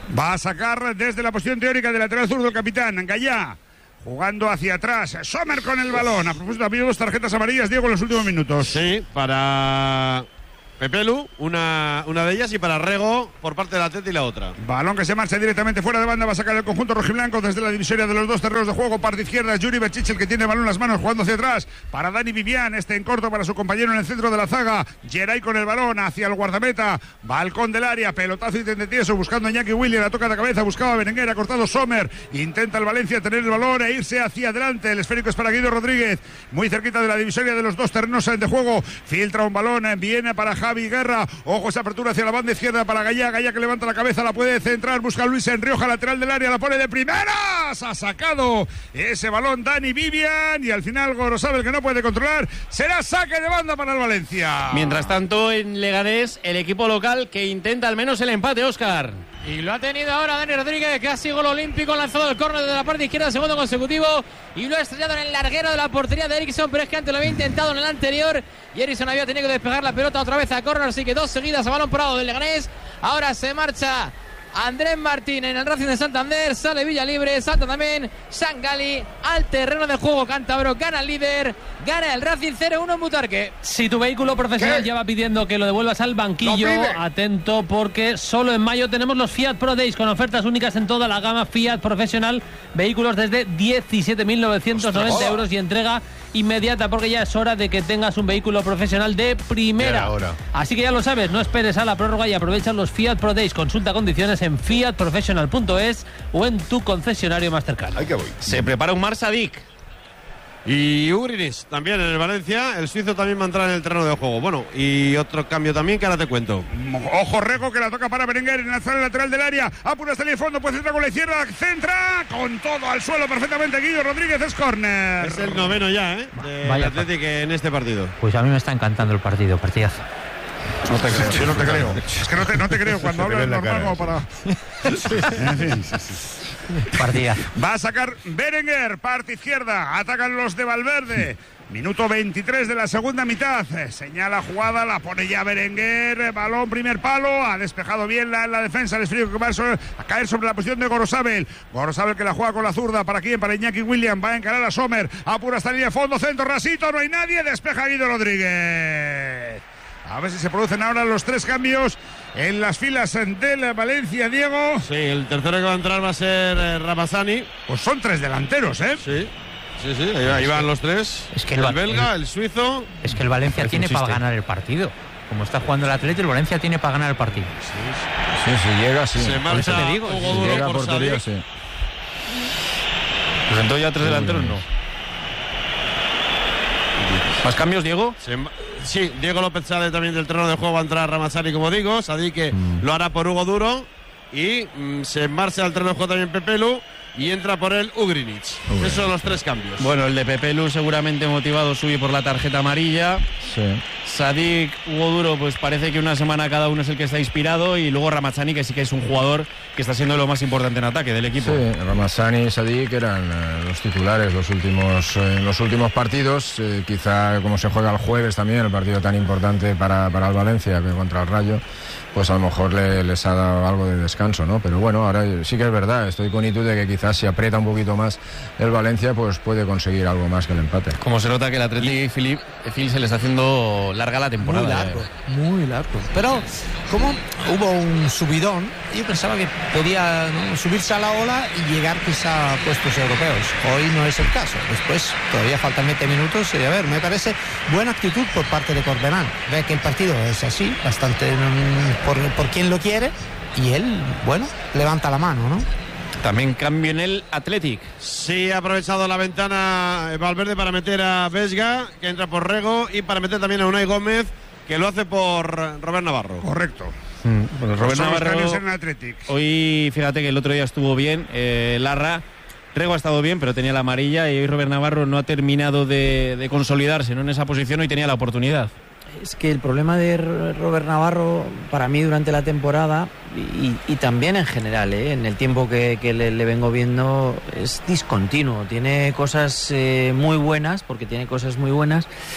Va a sacar desde la posición teórica de lateral zurdo el capitán Gallá. Jugando hacia atrás, Sommer con el balón. A propósito, ha habido 2 tarjetas amarillas, Diego, en los últimos minutos. Sí, para Pepelu, una de ellas, y para Rego por parte del Atleti la otra. Balón que se marcha directamente fuera de banda, va a sacar el conjunto rojiblanco desde la divisoria de los 2 terrenos de juego. Parte izquierda, Yuri Berchiche, el que tiene el balón en las manos, jugando hacia atrás. Para Dani Vivian, en corto para su compañero en el centro de la zaga. Geray con el balón hacia el guardameta. Balcón del área, pelotazo y tendetieso, buscando a Iñaki Williams, la toca de cabeza, buscaba a Berenguer, ha cortado Sommer. Intenta el Valencia tener el balón e irse hacia adelante. El esférico es para Guido Rodríguez, muy cerquita de la divisoria de los 2 terrenos de juego. Filtra un balón, viene para Javi Guerra. Ojo, esa apertura hacia la banda izquierda para Gallá. Gallá que levanta la cabeza, la puede centrar. Busca a Luis Enrioja, lateral del área, la pone de primeras. Ha sacado ese balón Dani Vivian. Y al final Gorosabel, que no puede controlar. Será saque de banda para el Valencia. Mientras tanto, en Leganés, el equipo local que intenta al menos el empate, Óscar. Y lo ha tenido ahora Dani Rodríguez, casi gol olímpico, lanzado el córner desde la parte izquierda, segundo consecutivo, y lo ha estrellado en el larguero de la portería de Eriksson, pero es que antes lo había intentado en el anterior, y Eriksson había tenido que despejar la pelota otra vez a córner, así que 2 seguidas a balón parado del Leganés. Ahora se marcha Andrés Martín en el Racing de Santander, sale Villalibre, salta también Sangali al terreno de juego cántabro, gana el líder, gana el Racing 0-1 en Butarque. Si tu vehículo profesional ya va pidiendo que lo devuelvas al banquillo, atento, porque solo en mayo tenemos los Fiat Pro Days con ofertas únicas en toda la gama Fiat profesional, vehículos desde 17.990 euros y entrega inmediata, porque ya es hora de que tengas un vehículo profesional de primera. Así que ya lo sabes, no esperes a la prórroga y aprovecha los Fiat Pro Days. Consulta condiciones en fiatprofessional.es o en tu concesionario más cercano. Ahí que voy. Se prepara un Marsadik. Y Ugrinis también en el Valencia. El suizo también va a entrar en el terreno de juego. Bueno, y otro cambio también que ahora te cuento. Ojo, Rego, que la toca para Berenguer en la zona lateral del área. Apura hasta el fondo, puede centrar con la izquierda. Centra con todo al suelo perfectamente. Guido Rodríguez, es córner. Es el 9º ya, del Atlético en este partido. Pues a mí me está encantando el partido, partidazo. No te creo, yo no te creo. Es que no te creo cuando hablas normal como para... En fin. Partida. Va a sacar Berenguer, parte izquierda. Atacan los de Valverde. Minuto 23 de la segunda mitad. Señala jugada, la pone ya Berenguer. Balón, primer palo. Ha despejado bien la defensa. El esfrío que va a caer sobre la posición de Gorosabel. Gorosabel que la juega con la zurda. ¿Para quién? Para Iñaki Williams. Va a encarar a Sommer. Apura hasta línea de fondo. Centro, rasito. No hay nadie. Despeja Guido Rodríguez. A ver si se producen ahora los 3 cambios en las filas del Valencia, Diego. Sí, el tercero que va a entrar va a ser Ramazani. Pues son 3 delanteros, ¿eh? Sí, ahí van los 3. Es que el belga, el suizo. Es que el Valencia tiene para ganar el partido. Como está jugando el Atlético, el Valencia tiene para ganar el partido. Sí, si llega, sí. Se marcha te digo, Hugo si Duro llega por portería, Sadik. sí. Pues entonces ya 3 delanteros no. ¿Más cambios, Diego? Sí, Diego López sale también del terreno de juego, va a entrar Ramazani, como digo. Sadik que lo hará por Hugo Duro. Y se marcha al terreno de juego también Pepelu. Y entra por él Ugrinis. Esos son los 3 cambios. Bueno, el de Pepelu seguramente motivado sube por la tarjeta amarilla. Sí. Sadik, Hugo Duro, pues parece que una semana cada uno es el que está inspirado. Y luego Ramazani, que sí que es un jugador que está siendo lo más importante en ataque del equipo. Sí, Ramazani y Sadik eran los titulares los últimos partidos. Quizá como se juega el jueves también, el partido tan importante para el Valencia que contra el Rayo, pues a lo mejor les ha dado algo de descanso, ¿no? Pero bueno, ahora sí que es verdad, estoy con Itu de que quizás si aprieta un poquito más el Valencia, pues puede conseguir algo más que el empate. Como se nota que el Athletic Phil se le está haciendo larga la temporada. Muy largo. Pero como hubo un subidón, yo pensaba que podía, ¿no?, subirse a la ola y llegar quizá a puestos europeos. Hoy no es el caso. Después todavía faltan 20 minutos y a ver, me parece buena actitud por parte de Corberán. Ve que el partido es así, bastante por quien lo quiere, y él, bueno, levanta la mano, ¿no? También cambio en el Athletic. Sí, ha aprovechado la ventana Valverde para meter a Vesga, que entra por Rego, y para meter también a Unai Gómez, que lo hace por Robert Navarro. Correcto. Bueno, Robert Navarro, en Athletic. hoy fíjate que el otro día estuvo bien, Larra. Rego ha estado bien, pero tenía la amarilla, y hoy Robert Navarro no ha terminado de consolidarse, ¿no?, en esa posición. Hoy tenía la oportunidad. Es que el problema de Robert Navarro para mí durante la temporada y también en general, en el tiempo que le vengo viendo, es discontinuo. Tiene cosas muy buenas, porque tiene cosas muy buenas,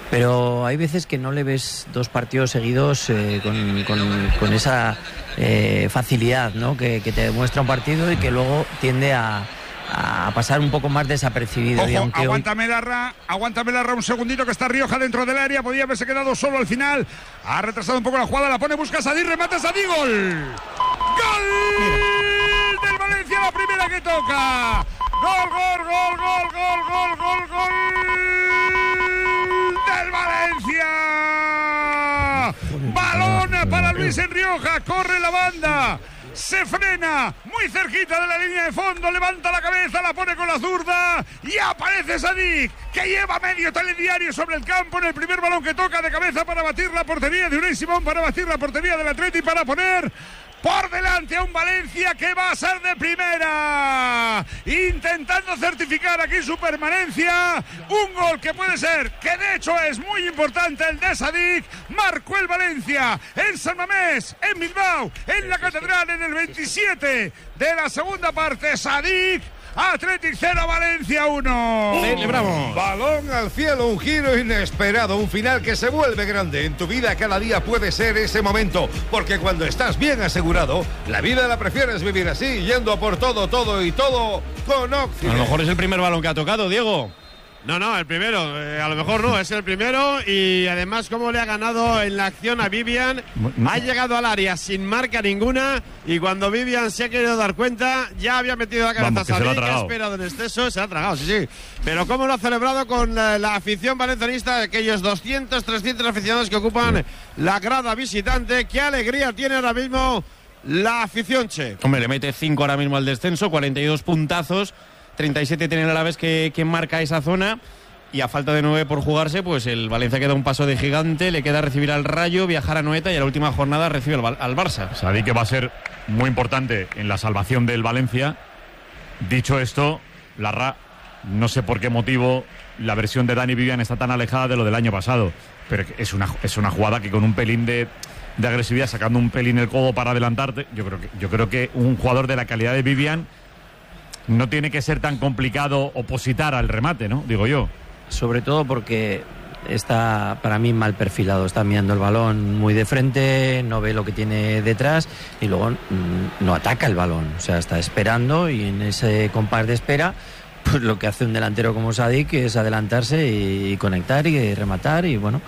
pero hay veces que no le ves 2 partidos seguidos con esa facilidad, ¿no? que te demuestra un partido y que luego tiende a pasar un poco más desapercibido. Ojo, y aunque aguántame Larra un segundito, que está Rioja dentro del área, podía haberse quedado solo al final, ha retrasado un poco la jugada, la pone, busca Sadí, remata Sadí, gol del Valencia, la primera que toca, gol del Valencia, balón para Luis en Rioja, corre la banda, se frena muy cerquita de la línea de fondo, levanta la cabeza, la pone con la zurda y aparece Sadik, que lleva medio telediario sobre el campo en el primer balón que toca de cabeza para batir la portería de Unai Simón, para batir la portería del Atleti, para poner por delante a un Valencia que va a ser de primera, intentando certificar aquí su permanencia. Un gol que puede ser, que de hecho es muy importante, el de Sadik. Marcó el Valencia en San Mamés, en Bilbao, en la Catedral, en el 27 de la segunda parte. Sadik. Athletic 0, Valencia 1. Celebramos. Balón al cielo, un giro inesperado, un final que se vuelve grande. En tu vida cada día puede ser ese momento, porque cuando estás bien asegurado, la vida la prefieres vivir así, yendo a por todo con Occident. A lo mejor es el primer balón que ha tocado, Diego. No, el primero, a lo mejor no, es el primero, y además cómo le ha ganado en la acción a Vivian, ha llegado al área sin marca ninguna, y cuando Vivian se ha querido dar cuenta, ya había metido la cabeza a Sadik, que ha esperado en exceso, se ha tragado, sí, pero cómo lo ha celebrado con la afición valencianista, aquellos 200, 300 aficionados que ocupan la grada visitante. Qué alegría tiene ahora mismo la afición, che. Hombre, le mete 5 ahora mismo al descenso, 42 puntazos, 37 tiene el Alavés que marca esa zona, y a falta de 9 por jugarse, pues el Valencia queda un paso de gigante, le queda recibir al Rayo, viajar a Noeta y a la última jornada recibe al Barça. Sadik, que va a ser muy importante en la salvación del Valencia. Dicho esto, Larra, no sé por qué motivo la versión de Dani Vivian está tan alejada de lo del año pasado, pero es una jugada que con un pelín de agresividad, sacando un pelín el codo para adelantarte, yo creo que un jugador de la calidad de Vivian no tiene que ser tan complicado opositar al remate, ¿no? Digo yo. Sobre todo porque está, para mí, mal perfilado. Está mirando el balón muy de frente, no ve lo que tiene detrás y luego no ataca el balón. O sea, está esperando, y en ese compás de espera, pues lo que hace un delantero como Sadik es adelantarse y conectar y rematar, y bueno,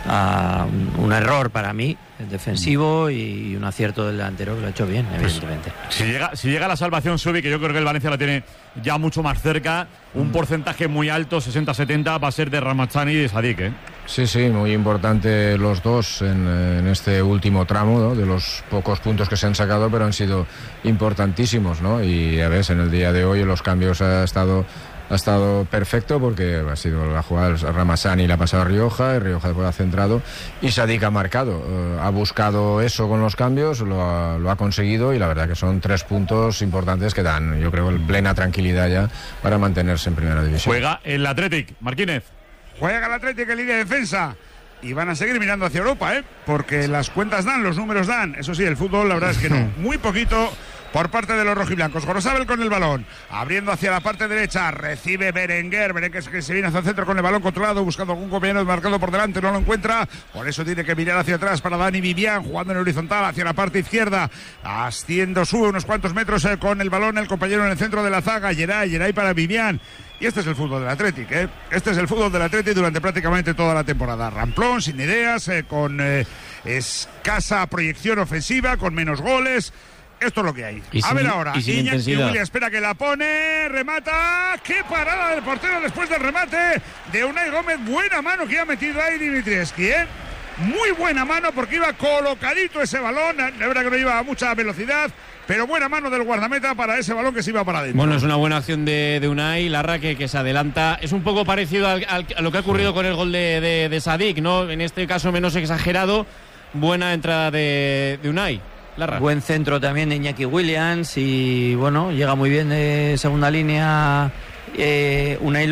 un error para mí defensivo y un acierto del delantero que lo ha hecho bien, evidentemente. Si llega la salvación, Subi, que yo creo que el Valencia la tiene ya mucho más cerca, un porcentaje muy alto, 60-70, va a ser de Ramazani y de Sadik, ¿eh? Sí, muy importante los dos en este último tramo, ¿no? De los pocos puntos que se han sacado, pero han sido importantísimos, ¿no? Y a ver, en el día de hoy los cambios ha estado perfecto, porque ha sido la jugada, Ramazani la ha pasado a Rioja, y Rioja después ha centrado, y Sadik ha marcado, ha buscado eso con los cambios, lo ha conseguido, y la verdad que son 3 puntos importantes que dan, yo creo, plena tranquilidad ya para mantenerse en primera división. Juega el Athletic, Marquínez. Juega el Athletic en línea de defensa. Y van a seguir mirando hacia Europa, porque las cuentas dan, los números dan. Eso sí, el fútbol la verdad es que no. Muy poquito por parte de los rojiblancos. Gorosabel con el balón, abriendo hacia la parte derecha, recibe Berenguer que se viene hacia el centro con el balón controlado, buscando algún compañero marcado por delante, no lo encuentra, por eso tiene que mirar hacia atrás para Dani Vivian, jugando en horizontal hacia la parte izquierda, sube unos cuantos metros con el balón el compañero en el centro de la zaga, Geray para Vivian. Y este es el fútbol del Athletic, Este es el fútbol del Athletic durante prácticamente toda la temporada. Ramplón, sin ideas, con escasa proyección ofensiva, con menos goles. Esto es lo que hay. A ver ahora, Iñaki Williams espera que la pone, remata. ¡Qué parada del portero después del remate de Unai Gómez! Buena mano que ha metido ahí Dimitrievski, Muy buena mano, porque iba colocadito ese balón. La verdad que no iba a mucha velocidad, pero buena mano del guardameta para ese balón que se iba para adentro. Bueno, es una buena acción de Unai, Larra, que se adelanta. Es un poco parecido a lo que ha ocurrido con el gol de Sadik, ¿no? En este caso menos exagerado. Buena entrada de Unai. Larra. Buen centro también de Iñaki Williams, y bueno, llega muy bien de segunda línea Unai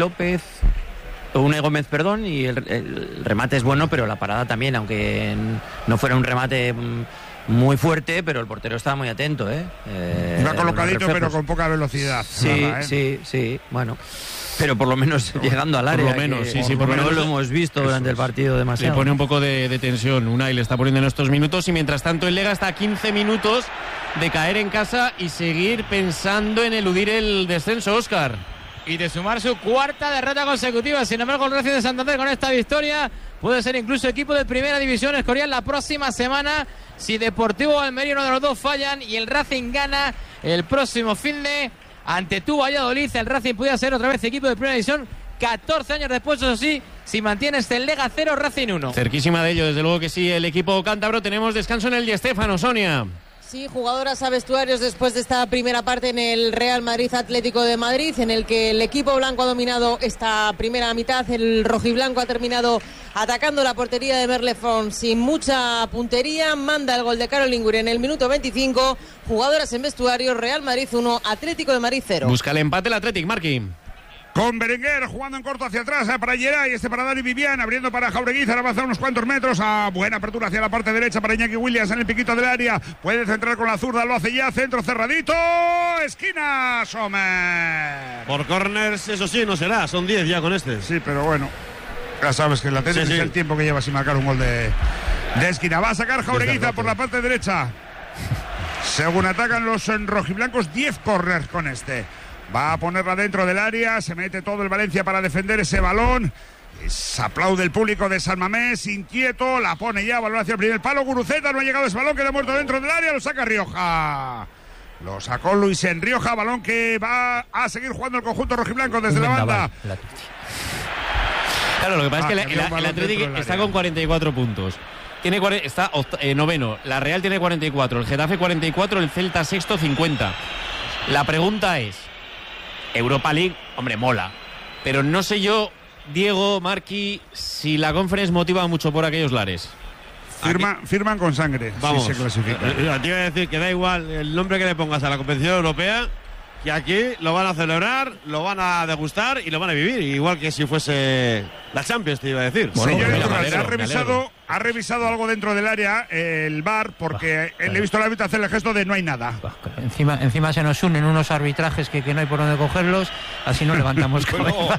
Gómez, y el remate es bueno, pero la parada también, aunque no fuera un remate muy fuerte, pero el portero estaba muy atento, Iba colocadito, pero con poca velocidad. Sí, bueno. Pero por lo menos llegando al área. Por lo menos, por lo menos lo hemos visto durante el partido demasiado. Le pone un poco de tensión. Unai le está poniendo en estos minutos y mientras tanto el Lega está a 15 minutos de caer en casa y seguir pensando en eludir el descenso, Óscar. Y de sumar su cuarta derrota consecutiva. Sin embargo, el Racing de Santander con esta victoria puede ser incluso equipo de primera división Escorial la próxima semana si Deportivo o Almería, uno de los dos, fallan y el Racing gana el próximo fin de ante tu Valladolid. El Racing puede ser otra vez equipo de primera división 14 años después, eso sí, si mantiene este Lega 0, Racing 1. Cerquísima de ello, desde luego que sí, el equipo cántabro. Tenemos descanso en el Di Stéfano, Sonia. Sí, jugadoras a vestuarios después de esta primera parte en el Real Madrid Atlético de Madrid, en el que el equipo blanco ha dominado esta primera mitad. El rojiblanco ha terminado atacando la portería de Merlefón sin mucha puntería. Manda el gol de Caroline Guir en el minuto 25. Jugadoras en vestuario, Real Madrid 1, Atlético de Madrid 0. Busca el empate el Atlético, Marqui. Con Berenguer jugando en corto hacia atrás para Geray, para Dani Vivian, abriendo para Jaureguiz, ahora avanza unos cuantos metros, a buena apertura hacia la parte derecha para Iñaki Williams en el piquito del área, puede centrar con la zurda, lo hace ya, centro cerradito, esquina, Sommer. Por corners, eso sí, no será, son 10 ya con este. Sí, pero bueno, ya sabes que la tenis es el tiempo que lleva sin marcar un gol de esquina. Va a sacar Jaureguiza por la parte derecha. Según atacan los rojiblancos, 10 corners con este. Va a ponerla dentro del área, se mete todo el Valencia para defender ese balón. Se aplaude el público de San Mamés, inquieto, la pone ya, balón hacia el primer palo. Guruceta, no ha llegado ese balón, queda muerto dentro del área, lo saca Rioja. Lo sacó Luis en Rioja, balón que va a seguir jugando el conjunto rojiblanco desde la banda. Claro, lo que pasa es que el Atlético está con 44 puntos. Está noveno, la Real tiene 44, el Getafe 44, el Celta sexto 50. La pregunta es, Europa League, hombre, mola, pero no sé yo, Diego, Marqui, si la Conference motiva mucho por aquellos lares. Firman con sangre. Vamos, si se clasifica. Te iba a decir que da igual el nombre que le pongas a la competición europea, que aquí lo van a celebrar, lo van a degustar y lo van a vivir, igual que si fuese la Champions, te iba a decir. Bueno, ha revisado algo dentro del área el VAR, porque le he visto al árbitro hacer el gesto de no hay nada. Encima se nos unen unos arbitrajes que no hay por dónde cogerlos, así no levantamos cabeza.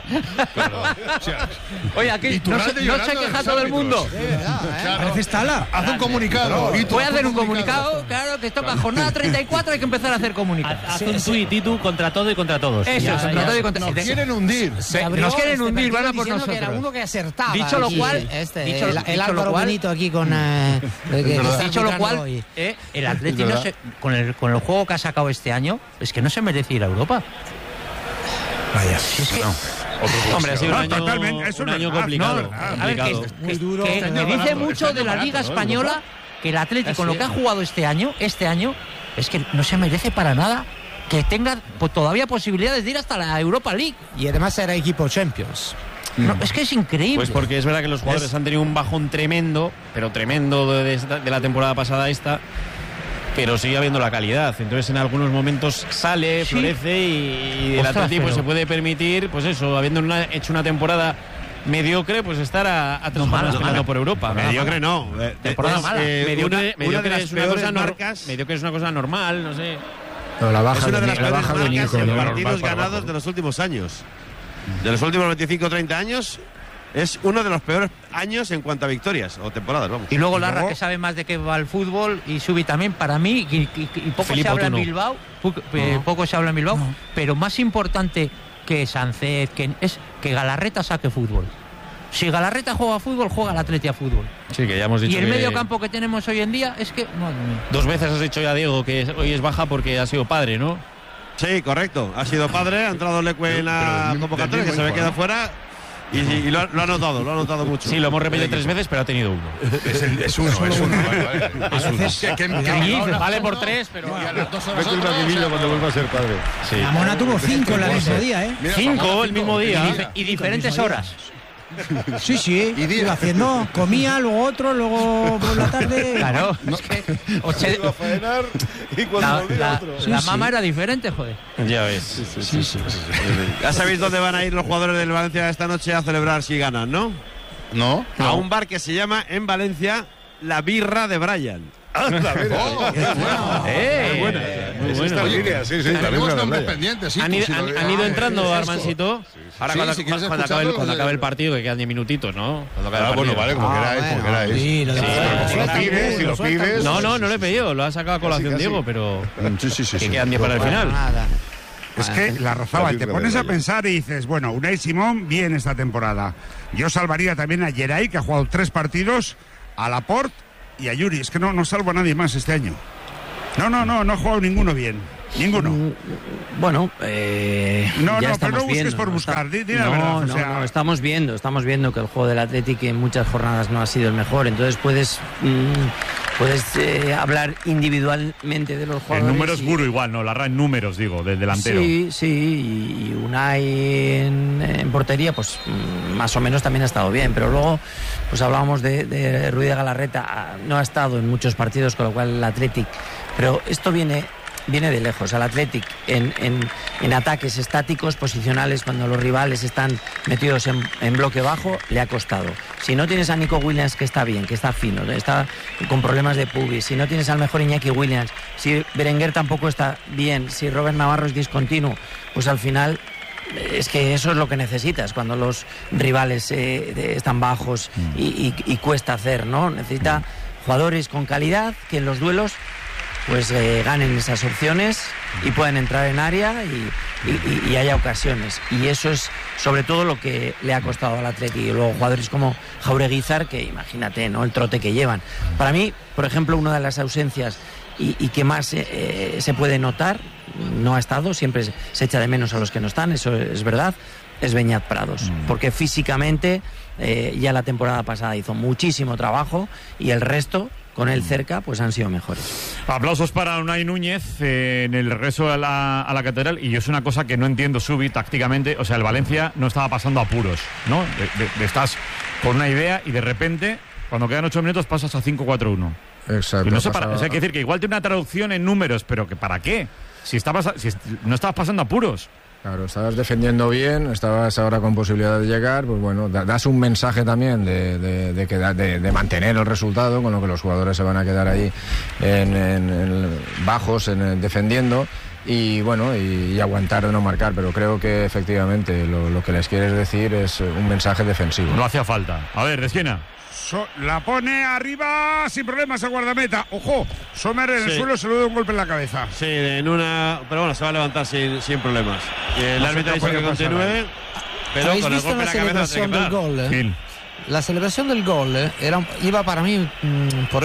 Oye, aquí no se queja todo el mundo. Parece Tala. Haz un comunicado. Voy a hacer un comunicado, claro, que toca jornada 34, hay que empezar a hacer comunicados. Haz un tuit y tú contra todo y contra todos. Eso, contra todo y contra todos. Nos quieren hundir. Nos quieren hundir, van a por diciendo nosotros. que era uno que acertaba. Dicho lo cual, el Álvaro Benito aquí con dicho lo cual, el Atlético con el juego que ha sacado este año, es que no se merece ir a Europa. Vaya, es que hombre, ha sido un año complicado. A ver, que dice mucho de la Liga Española que el Atlético con lo que ha jugado este año, es que no se merece para nada que tenga todavía posibilidades de ir hasta la Europa League. Y además era equipo Champions. No, es que es increíble. Pues porque es verdad que los jugadores han tenido un bajón tremendo, pero tremendo de la temporada pasada esta, pero sigue habiendo la calidad. Entonces en algunos momentos sale, florece y el Atlético pues, se puede permitir, pues eso, habiendo hecho una temporada mediocre, pues estar a 3 jornadas peleando por Europa. Mediocre no. Temporada mala. Mediocre es una cosa normal, no sé. No, la baja es una de las peores marcas en partidos partidos ganados de los últimos años. De los últimos 25-30 años, es uno de los peores años en cuanto a victorias o temporadas, vamos. Y luego Larra, que sabe más de qué va el fútbol, y Subi también, para mí, y poco se habla en Bilbao, poco se habla en Bilbao, pero más importante que Sánchez, es que Galarreta saque fútbol. Si Galarreta juega fútbol, juega el Atleti a fútbol. Sí, que ya hemos dicho. Y el medio campo que tenemos hoy en día es que... Madre mía. 2 veces has dicho ya, Diego, que hoy es baja porque ha sido padre, ¿no? Sí, correcto. Ha sido padre, ha entrado Leque en la convocatoria, que se había quedado fuera. Y lo ha notado mucho. Sí, lo hemos repetido 3 veces, pero ha tenido uno. Es uno. Vale por 3, pero... Mete un ratidillo cuando vuelva a ser padre. Sí. La Mona tuvo 5 el mismo día, ¿eh? 5 el mismo día. Y diferentes horas. Sí, iba haciendo, comía, luego otro, luego por la tarde. Claro, es que iba a faenar y cuando volvía otro. La mamá era diferente, joder. Ya ves. Sí. Ya sabéis dónde van a ir los jugadores del Valencia esta noche a celebrar si ganan, ¿no? No. A un bar que se llama en Valencia La Birra de Brian. Muy buena. Sí, tenemos nombres pendientes. Han ido entrando, Armancito. Ahora cuando acabe el partido, que quedan 10 minutitos, ¿no? Bueno, vale, como queráis. Si lo pides. No lo he pedido, lo ha sacado a colación Diego, pero que quedan 10 para el final. Es que la rozaba, te pones a pensar y dices, bueno, Unai Simón bien esta temporada. Yo salvaría también a Geray, que ha jugado 3 partidos, a Laporte y a Yuri. Es que no salvo a nadie más este año. No ha jugado ninguno bien. Ninguno. Bueno, pero no busques por buscar. Di la verdad. Estamos viendo que el juego del Athletic en muchas jornadas no ha sido el mejor. Entonces puedes hablar individualmente de los jugadores. En números puro igual, ¿no? Larra en números, digo, del delantero. Sí, y Unai en portería, pues más o menos también ha estado bien. Pero luego, pues hablábamos de Ruiz de Galarreta, no ha estado en muchos partidos, con lo cual el Athletic. Pero esto viene de lejos. Al Athletic en ataques estáticos, posicionales, cuando los rivales están metidos en bloque bajo, le ha costado. Si no tienes a Nico Williams, que está bien, que está fino, está con problemas de pubis, si no tienes al mejor Iñaki Williams, si Berenguer tampoco está bien, si Robert Navarro es discontinuo, pues al final es que eso es lo que necesitas cuando los rivales están bajos y cuesta hacer, ¿no? Necesita jugadores con calidad que en los duelos pues ganen esas opciones y puedan entrar en área y haya ocasiones. Y eso es sobre todo lo que le ha costado al Atleti. Y luego jugadores como Jaureguizar, que imagínate, ¿no? El trote que llevan. Para mí, por ejemplo, una de las ausencias y que más se puede notar, no ha estado, siempre se echa de menos a los que no están, eso es verdad, es Beñat Prados. Porque físicamente ya la temporada pasada hizo muchísimo trabajo y el resto, con él cerca, pues han sido mejores. Aplausos para Unai Núñez en el regreso a la catedral. Y yo es una cosa que no entiendo, Subi, tácticamente. O sea, el Valencia no estaba pasando apuros, ¿no? Estás con una idea y de repente, cuando quedan 8 minutos, pasas a 5-4-1. Exacto. No sé o sea, hay que decir que igual tiene una traducción en números, pero que ¿para qué? Si no estabas pasando apuros. Claro, estabas defendiendo bien, estabas ahora con posibilidad de llegar, pues bueno, das un mensaje también de mantener el resultado, con lo que los jugadores se van a quedar ahí bajos, defendiendo, y bueno, y aguantar de no marcar, pero creo que efectivamente lo que les quieres decir es un mensaje defensivo. No hacía falta. A ver, de esquina. La pone arriba sin problemas el guardameta. Ojo, Sommer en el suelo se le da un golpe en la cabeza. Sí, pero bueno, se va a levantar sin problemas. Y el árbitro dice que continúe, pero con el golpe en la cabeza se del gol, La celebración del gol iba para mí por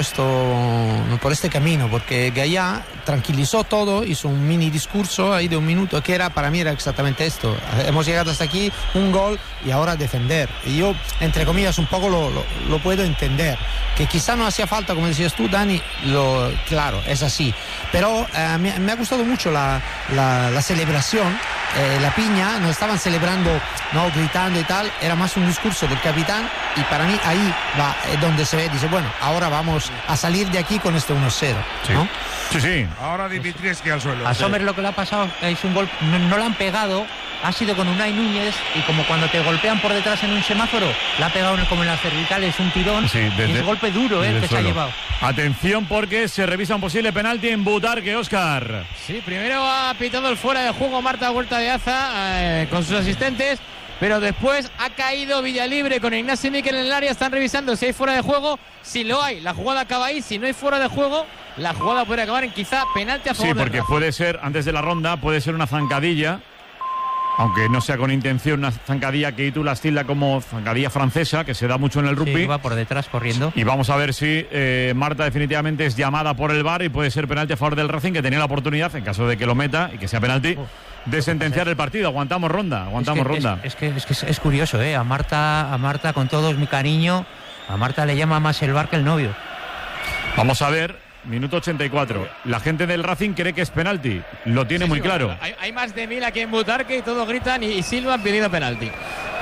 este camino, porque Gallá tranquilizó todo, hizo un mini discurso ahí de 1 minuto, que para mí era exactamente esto. Hemos llegado hasta aquí, un gol y ahora defender. Y yo, entre comillas, un poco lo puedo entender. Que quizá no hacía falta, como decías tú, Dani, claro, es así. Pero me ha gustado mucho la celebración. La piña, no estaban celebrando, no gritando y tal, era más un discurso del capitán, y para mí ahí va donde se ve, dice, bueno, ahora vamos a salir de aquí con este 1-0, ¿no? Sí. Ahora Dimitrievski al suelo. A Sommer lo que le ha pasado es un gol, no le han pegado, ha sido con Unai Núñez, y como cuando te golpean por detrás en un semáforo, le ha pegado como en las cervicales un tirón, y es golpe duro que se ha llevado. Atención, porque se revisa un posible penalti en Butarque, Óscar. Sí, primero ha pitado el fuera de juego Marta Huerta de Aza con sus asistentes, pero después ha caído Villalibre con Ignacio Miquel en el área. Están revisando si hay fuera de juego. Si lo hay, la jugada acaba ahí. Si no hay fuera de juego, la jugada puede acabar en quizá penalti a favor. Sí, porque puede ser, antes de la ronda, puede ser una zancadilla, aunque no sea con intención, una zancadilla que tú las tilda como zancadilla francesa, que se da mucho en el rugby. Sí, va por detrás corriendo. Y vamos a ver si Marta definitivamente es llamada por el VAR y puede ser penalti a favor del Racing, que tenía la oportunidad, en caso de que lo meta y que sea penalti, de sentenciar el partido. Aguantamos ronda. Es que es curioso, a Marta, con todo mi cariño, a Marta le llama más el VAR que el novio. Vamos a ver. Minuto 84. La gente del Racing cree que es penalti. Lo tiene muy claro. Hay más de 1000 aquí en Butarque y todos gritan y silban pidiendo penalti.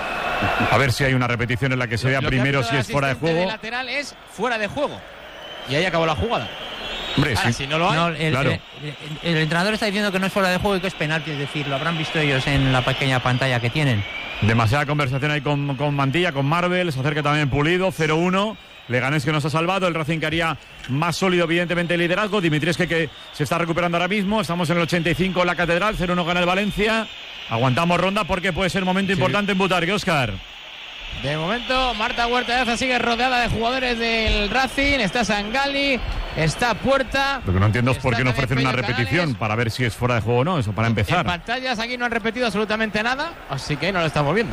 A ver si hay una repetición en la que se vea primero si es fuera de juego. El lateral es fuera de juego. Y ahí acabó la jugada. Hombre, ahora, si no lo hay, claro. El entrenador está diciendo que no es fuera de juego y que es penalti. Es decir, lo habrán visto ellos en la pequeña pantalla que tienen. Demasiada conversación ahí con Mantilla, con Marvel. Se acerca también Pulido, 0-1. Leganés que nos ha salvado, el Racing que haría más sólido evidentemente el liderazgo. Dimitrescu que se está recuperando ahora mismo, estamos en el 85 en la Catedral, 0-1 gana el Valencia. Aguantamos ronda porque puede ser momento importante en Butarque, Óscar. De momento, Marta Huerta de Aza sigue rodeada de jugadores del Racing. Está Sangali, está Puerta. Lo que no entiendo es por qué no ofrecen una repetición para ver si es fuera de juego o no, eso para empezar. En pantallas aquí no han repetido absolutamente nada, así que no lo estamos viendo.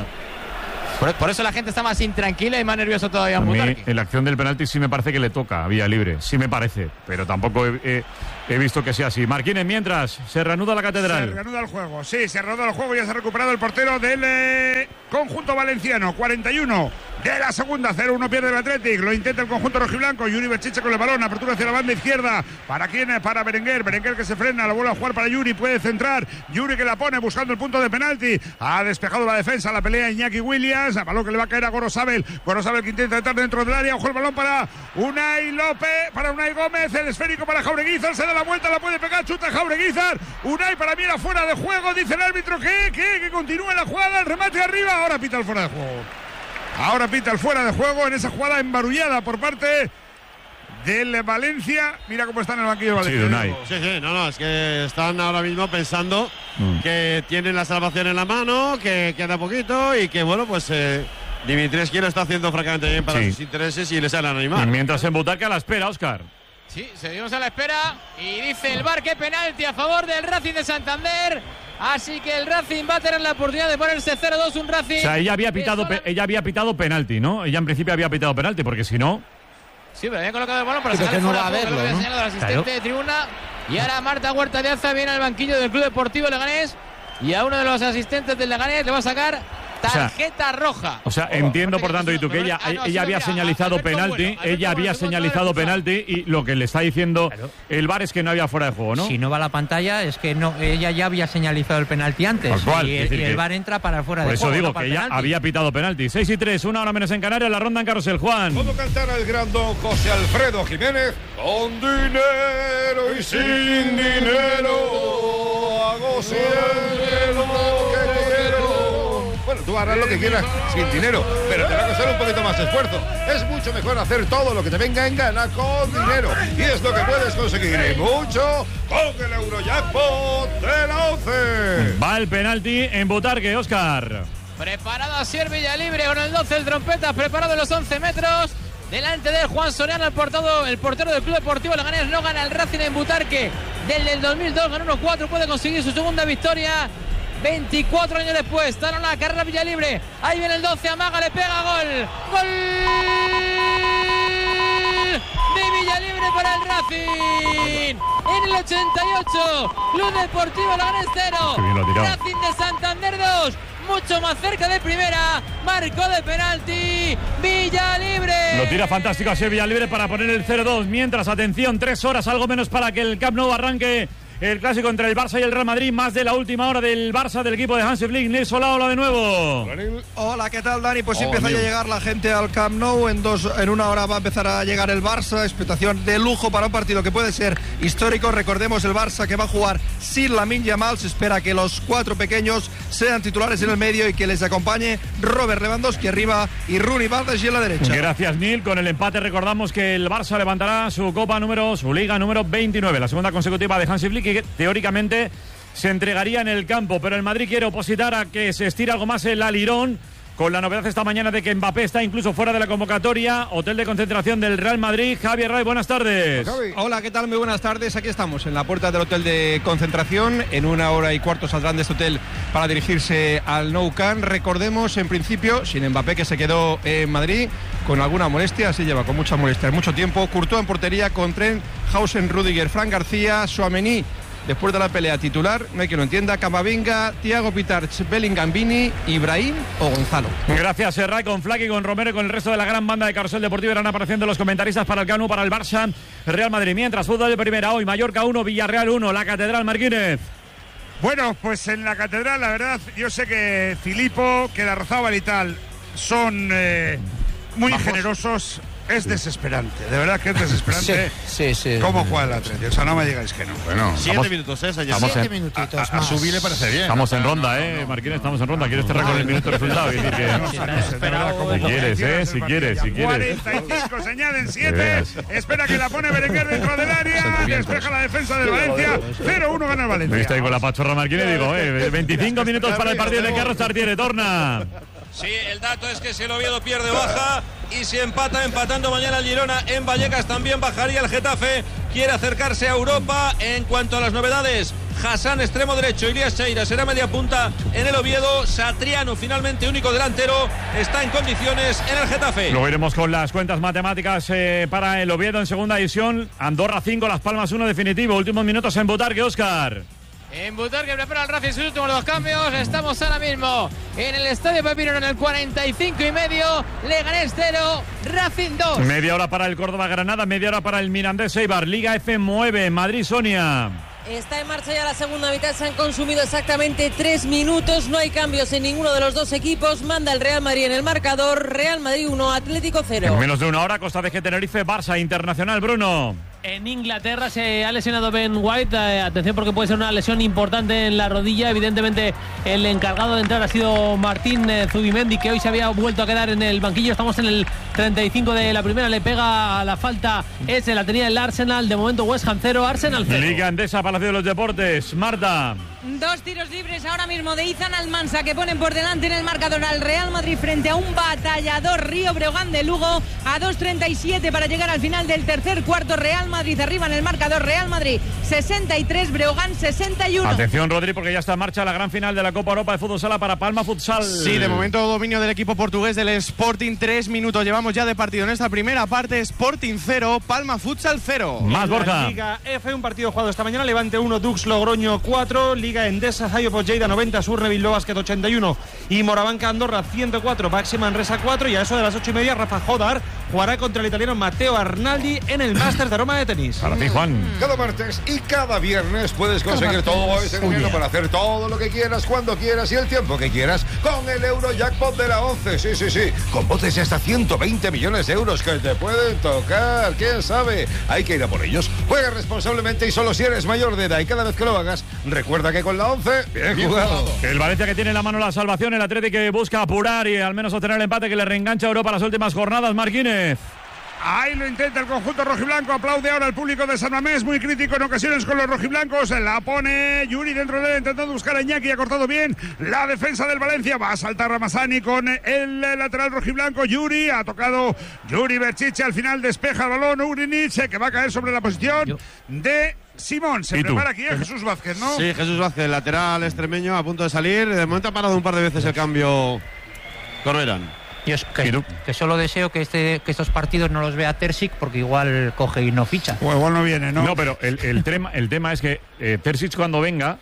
Por eso la gente está más intranquila y más nerviosa todavía. A mí, en la acción del penalti sí me parece que le toca a vía libre, sí me parece, pero tampoco he visto que sea así. Marquínez, mientras se reanuda la Catedral. Se reanuda el juego, sí, se reanuda el juego, ya se ha recuperado el portero del conjunto valenciano. 41 de la segunda, 0-1 pierde el Athletic, lo intenta el conjunto rojiblanco. Yuri Berchiche con el balón, apertura hacia la banda izquierda. ¿Para quién? Para Berenguer que se frena, la vuelve a jugar para Yuri, puede centrar. Yuri que la pone buscando el punto de penalti. Ha despejado la defensa, la pelea Iñaki Williams. A balón que le va a caer a Gorosabel. Gorosabel que intenta entrar dentro del área. Ojo el balón para Unai López, para Unai Gómez. El esférico para Jaureguizar. Se da la vuelta, la puede pegar. Chuta Jaureguizar. Unai para mí era fuera de juego. Dice el árbitro que continúa la jugada. El remate arriba. Ahora pita el fuera de juego. Ahora pita el fuera de juego en esa jugada embarullada por parte del Valencia. Mira cómo está en el banquillo Valencia. Sí, Unai. Sí, es que están ahora mismo pensando que tienen la salvación en la mano, que queda poquito y que, bueno, pues Dimitrescu lo está haciendo francamente bien para sus intereses y les sale a animar. Mientras en Butarque a la espera, Óscar. Sí, seguimos a la espera y dice el VAR que penalti a favor del Racing de Santander. Así que el Racing va a tener la oportunidad de ponerse 0-2, un Racing. O sea, ella había pitado penalti, ¿no? Ella en principio había pitado penalti, porque si no... Sí, pero había colocado el balón para sacar no fuera, va a verlo, lo había ¿no? señalado el asistente de tribuna. Y ahora Marta Huerta de Aza viene al banquillo del Club Deportivo Leganés. Y a uno de los asistentes del Leganés le va a sacar tarjeta roja. O sea, entiendo por tanto, y tú, que ella había señalizado penalti, penalti y lo que le está diciendo el VAR es que no había fuera de juego, ¿no? Si no va a la pantalla es que no, ella ya había señalizado el penalti antes y el VAR entra para fuera de juego. Por eso digo que ella había pitado penalti. 6-3, 1 hora menos en Canarias, la ronda en Carrusel. Juan. ¿Cómo cantar el gran don José Alfredo Jiménez? Con dinero y sin dinero hago siempre lo que quiero. Bueno, tú harás lo que quieras sin dinero, pero te va a costar un poquito más de esfuerzo. Es mucho mejor hacer todo lo que te venga en gana con dinero. Y es lo que puedes conseguir, y mucho, con el Eurojackpot de la 11. Va el penalti en Butarque, Óscar. Preparado a Asier Villalibre con el 12, el trompeta, preparado en los 11 metros. Delante de Juan Soriano, el portero del Club Deportivo Leganés. No gana el Racing en Butarque desde el 2002, ganó 1-4, puede conseguir su segunda victoria 24 años después. Está en la carrera Villalibre, ahí viene el 12, amaga, le pega, gol de Villalibre para el Racing. En el 88, Club Deportivo Leganés 0, Racing de Santander 2. Mucho más cerca de primera, marcó de penalti Villalibre. Lo tira fantástico así Villalibre para poner el 0-2. Mientras, atención, 3 horas, algo menos para que el Camp Nou arranque el clásico entre el Barça y el Real Madrid. Más de la última hora del Barça, del equipo de Hansi Flick. Nils Olaola de nuevo. Hola, ¿qué tal, Dani? Pues empieza ya a llegar la gente al Camp Nou. En 1 hora va a empezar a llegar el Barça. Expectación de lujo para un partido que puede ser histórico. Recordemos el Barça que va a jugar sin Lamine Yamal. Se espera que los 4 pequeños sean titulares en el medio y que les acompañe Robert Lewandowski arriba y Rooney Baldassi en la derecha. Gracias, Nil. Con el empate recordamos que el Barça levantará su liga número 29, la segunda consecutiva de Hansi Flick, que teóricamente se entregaría en el campo, pero el Madrid quiere opositar a que se estire algo más el alirón, con la novedad esta mañana de que Mbappé está incluso fuera de la convocatoria. Hotel de concentración del Real Madrid. Javier Ray, buenas tardes. Hola, ¿qué tal? Muy buenas tardes. Aquí estamos en la puerta del hotel de concentración. En 1 hora y cuarto saldrán de este hotel para dirigirse al Nou Camp. Recordemos, en principio, sin Mbappé, que se quedó en Madrid con alguna molestia, así lleva con mucha molestia, mucho tiempo. Courtois en portería con Trent, Hausen, Rüdiger, Fran García, Tchouaméni después de la pelea titular, no hay que lo entienda, Camavinga, Thiago Pitarch, Bellingham, Vini, Ibrahim o Gonzalo. Gracias, Serray, con Flaky, con Romero y con el resto de la gran banda de Carrusel Deportivo. Irán apareciendo los comentaristas para el Camp Nou, para el Barça, Real Madrid. Mientras, fútbol de primera hoy, Mallorca 1, Villarreal 1, la Catedral, Marquínez. Bueno, pues en la Catedral, la verdad, yo sé que Filippo, que Larrazábal y tal son muy generosos. Es desesperante, de verdad que es desesperante. Sí. ¿Cómo juega el Atlético? O sea, no me digáis que no. Bueno, 7 minutos, señor. 7 minutitos a Subi le parece bien. Estamos en ronda, Marquines, estamos en ronda. ¿Quieres cerrar con el minuto de resultado? Es decir que... Si quieres. 45, se añaden 7. Espera que la pone Berenguer dentro del área. Despeja la defensa del Valencia. 0-1 gana el Valencia. Está ahí con la pachorra Marquines, digo, 25 minutos para el partido de Carlos Tartiere. Torna. Sí, el dato es que si el Oviedo pierde baja y si empatando mañana el Girona en Vallecas también bajaría el Getafe. Quiere acercarse a Europa. En cuanto a las novedades, Hassan extremo derecho, Ilías Cheira será media punta en el Oviedo. Satriano finalmente único delantero, está en condiciones en el Getafe. Luego iremos con las cuentas matemáticas para el Oviedo en segunda división. Andorra 5, Las Palmas 1 definitivo. Últimos minutos en Butarque, Óscar. En Butarque prepara el Racing sus últimos 2 cambios. Estamos ahora mismo en el Estadio Pepino en el 45,5. Leganés 0, Racing 2. Media hora para el Córdoba-Granada, media hora para el Mirandés-Eibar. Liga F mueve, Madrid, Sonia. Está en marcha ya la segunda mitad, se han consumido exactamente 3 minutos, no hay cambios en ninguno de los dos equipos, manda el Real Madrid en el marcador, Real Madrid 1, Atlético 0. En menos de una hora, Costa de Tenerife, Barça, Internacional, Bruno. En Inglaterra se ha lesionado Ben White, atención porque puede ser una lesión importante en la rodilla, evidentemente el encargado de entrar ha sido Martín Zubimendi, que hoy se había vuelto a quedar en el banquillo. Estamos en el 35 de la primera, le pega a la falta ese, la tenía el Arsenal, de momento West Ham 0, Arsenal 0. Liga Endesa, Palacio de los Deportes, Marta. 2 tiros libres ahora mismo de Izan Almansa que ponen por delante en el marcador al Real Madrid frente a un batallador Río Breogán de Lugo a 2:37 para llegar al final del tercer cuarto. Real Madrid arriba en el marcador, Real Madrid 63, Breogán 61. Atención, Rodri, porque ya está en marcha la gran final de la Copa Europa de Fútbol Sala para Palma Futsal. Sí, de momento dominio del equipo portugués del Sporting. 3 minutos llevamos ya de partido en esta primera parte. Sporting 0, Palma Futsal 0. Más Borja. Liga F, un partido jugado esta mañana. Levante 1, Dux Logroño 4. Liga Endesa, Hayo Lleida 90, Surne Bilbao Basket 81 y Morabanca Andorra 104, Baxi Manresa 4. Y a eso de las 8:30 Rafa Jodar jugará contra el italiano Matteo Arnaldi en el Masters de Roma de tenis. Para ti, Juan. Cada martes y cada viernes puedes conseguir todo ese dinero para hacer todo lo que quieras, cuando quieras y el tiempo que quieras con el Eurojackpot de la 11. Sí. Con botes de hasta 120 millones de euros que te pueden tocar. ¿Quién sabe? Hay que ir a por ellos. Juega responsablemente y solo si eres mayor de edad. Y cada vez que lo hagas, recuerda que con la 11, bien jugado. El Valencia que tiene en la mano la salvación, el Atlético que busca apurar y al menos obtener el empate que le reengancha a Europa las últimas jornadas. Marquínez. Ahí lo intenta el conjunto rojiblanco, aplaude ahora al público de San Mamés, muy crítico en ocasiones con los rojiblancos, la pone Yuri dentro de él, intentando buscar a Iñaki, ha cortado bien la defensa del Valencia, va a saltar Ramazani con el lateral rojiblanco, Yuri, ha tocado Yuri Berchiche, al final despeja el balón, Urinic, que va a caer sobre la posición de Simón. Se prepara aquí Jesús Vázquez, ¿no? Sí, Jesús Vázquez, lateral extremeño, a punto de salir, de momento ha parado un par de veces el cambio Corberán. Yo que solo deseo que estos partidos no los vea Terzic porque igual coge y no ficha. O igual no viene, ¿no? No, pero el tema es que Terzic cuando venga,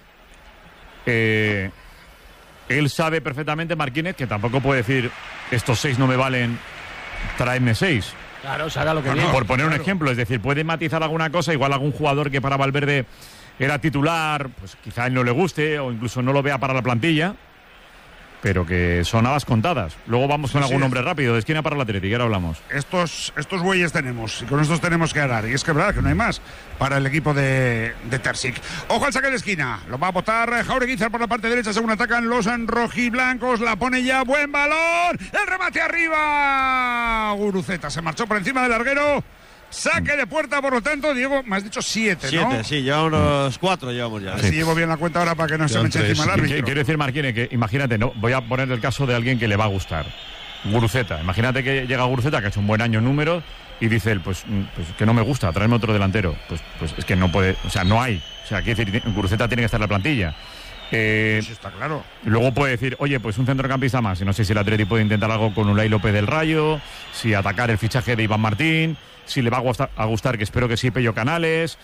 él sabe perfectamente, Marquínez, que tampoco puede decir estos 6 no me valen, tráeme 6. Claro, se haga lo que viene. Por poner un ejemplo, es decir, puede matizar alguna cosa, igual algún jugador que para Valverde era titular, pues quizá a él no le guste o incluso no lo vea para la plantilla. Pero que son habas contadas. Luego vamos con algún nombre rápido. De esquina para el Atlético, ahora hablamos. Estos bueyes tenemos, y con estos tenemos que ganar. Y es que es verdad que no hay más para el equipo de Terzic. Ojo al saque de esquina. Lo va a botar Jaureguizar por la parte derecha según atacan los rojiblancos. La pone ya, buen balón. El remate arriba. Guruceta se marchó por encima del larguero. Saque de puerta, por lo tanto, Diego, me has dicho 7, ¿no? 7, sí, llevamos unos 4 llevamos ya. Si llevo bien la cuenta ahora para que no se me eche encima el árbitro. Quiero decir, Marquínez, que imagínate, no, voy a poner el caso de alguien que le va a gustar. Guruceta. Imagínate que llega Guruceta, que ha hecho un buen año en números, y dice él, pues que no me gusta, tráeme otro delantero. Pues es que no puede, o sea, no hay. O sea, quiere decir, Guruceta tiene que estar en la plantilla. Eso está claro. Luego puede decir, oye, pues un centrocampista más. Y no sé si el Atleti puede intentar algo con Unai López del Rayo, si atacar el fichaje de Iván Martín, si le va a gustar, que espero que sí, Pello Canales.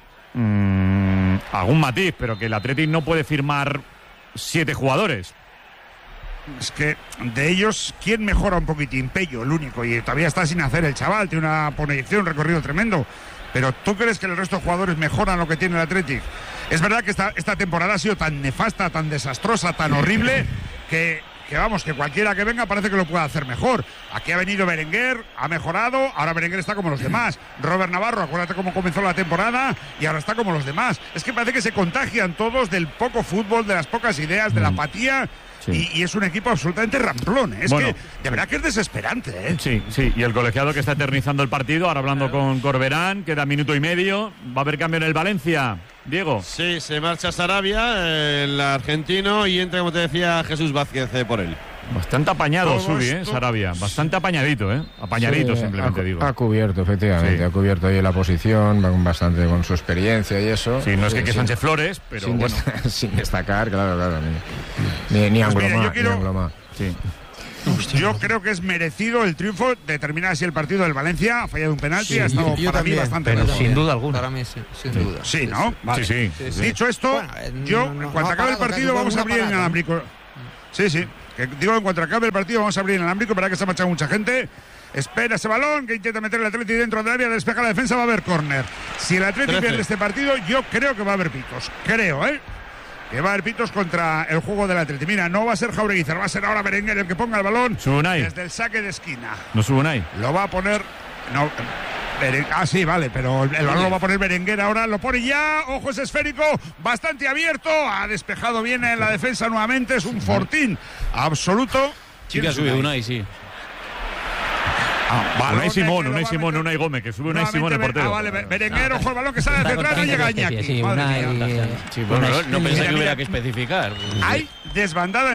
Algún matiz, pero que el Atleti no puede firmar 7 jugadores. Es que de ellos, ¿quién mejora un poquitín? Pello, el único. Y todavía está sin hacer el chaval, tiene una proyección, un recorrido tremendo. Pero ¿tú crees que el resto de jugadores mejoran lo que tiene el Athletic? Es verdad que esta temporada ha sido tan nefasta, tan desastrosa, tan horrible, que vamos, que cualquiera que venga parece que lo puede hacer mejor. Aquí ha venido Berenguer, ha mejorado, ahora Berenguer está como los demás. Robert Navarro, acuérdate cómo comenzó la temporada y ahora está como los demás. Es que parece que se contagian todos del poco fútbol, de las pocas ideas, de la apatía. Sí. Y es un equipo absolutamente ramplón. Es que de verdad que es desesperante, ¿eh? Sí, sí. Y el colegiado que está eternizando el partido, ahora hablando con Corberán, queda minuto y medio. ¿Va a haber cambio en el Valencia, Diego? Sí, se marcha Sarabia, el argentino, y entra, como te decía, Jesús Vázquez por él. Bastante apañado, Subi, Sarabia. Bastante apañadito, Apañadito, sí, simplemente digo. Ha cubierto, efectivamente. Sí. Ha cubierto ahí la posición, bastante con su experiencia y eso. Sí, no es que Sánchez Flores, pero bueno. Sin destacar, claro. Ni Anglomá. Sí. Yo creo que es merecido el triunfo. Determinar si el partido del Valencia ha fallado un penalti. Ha estado para mí bastante pero sin duda alguna. Para mí sí, sin duda. Sí, ¿no? Vale. Sí. Dicho esto, en cuanto acabe el partido vamos a abrir el inalámbrico. Sí. Digo, en cuanto acabe el partido vamos a abrir el inalámbrico. Verá que se ha marchado mucha gente. Espera ese balón que intenta meter el Atleti dentro del área, despeja la defensa, va a haber córner. Si el Atleti pierde este partido, yo creo que va a haber pitos. Que va a haber pitos contra el juego del Atleti. Mira, no va a ser Jaureguizar, va a ser ahora Berenguer el que ponga el balón desde el saque de esquina. ¿No Subunay? Lo va a poner... No, sí, vale, pero el balón lo va a poner Berenguer ahora, lo pone ya, ojo, es esférico, bastante abierto, ha despejado bien en la defensa nuevamente, es un fortín absoluto. Sí que ha subido Unai, sí. Unai Simón, Unai Gómez, que sube Unai Simón el portero. Vale, Berenguer, ojo el balón que sale hacia atrás, no llega Iñaki. No pensé que hubiera que especificar. Hay desbandada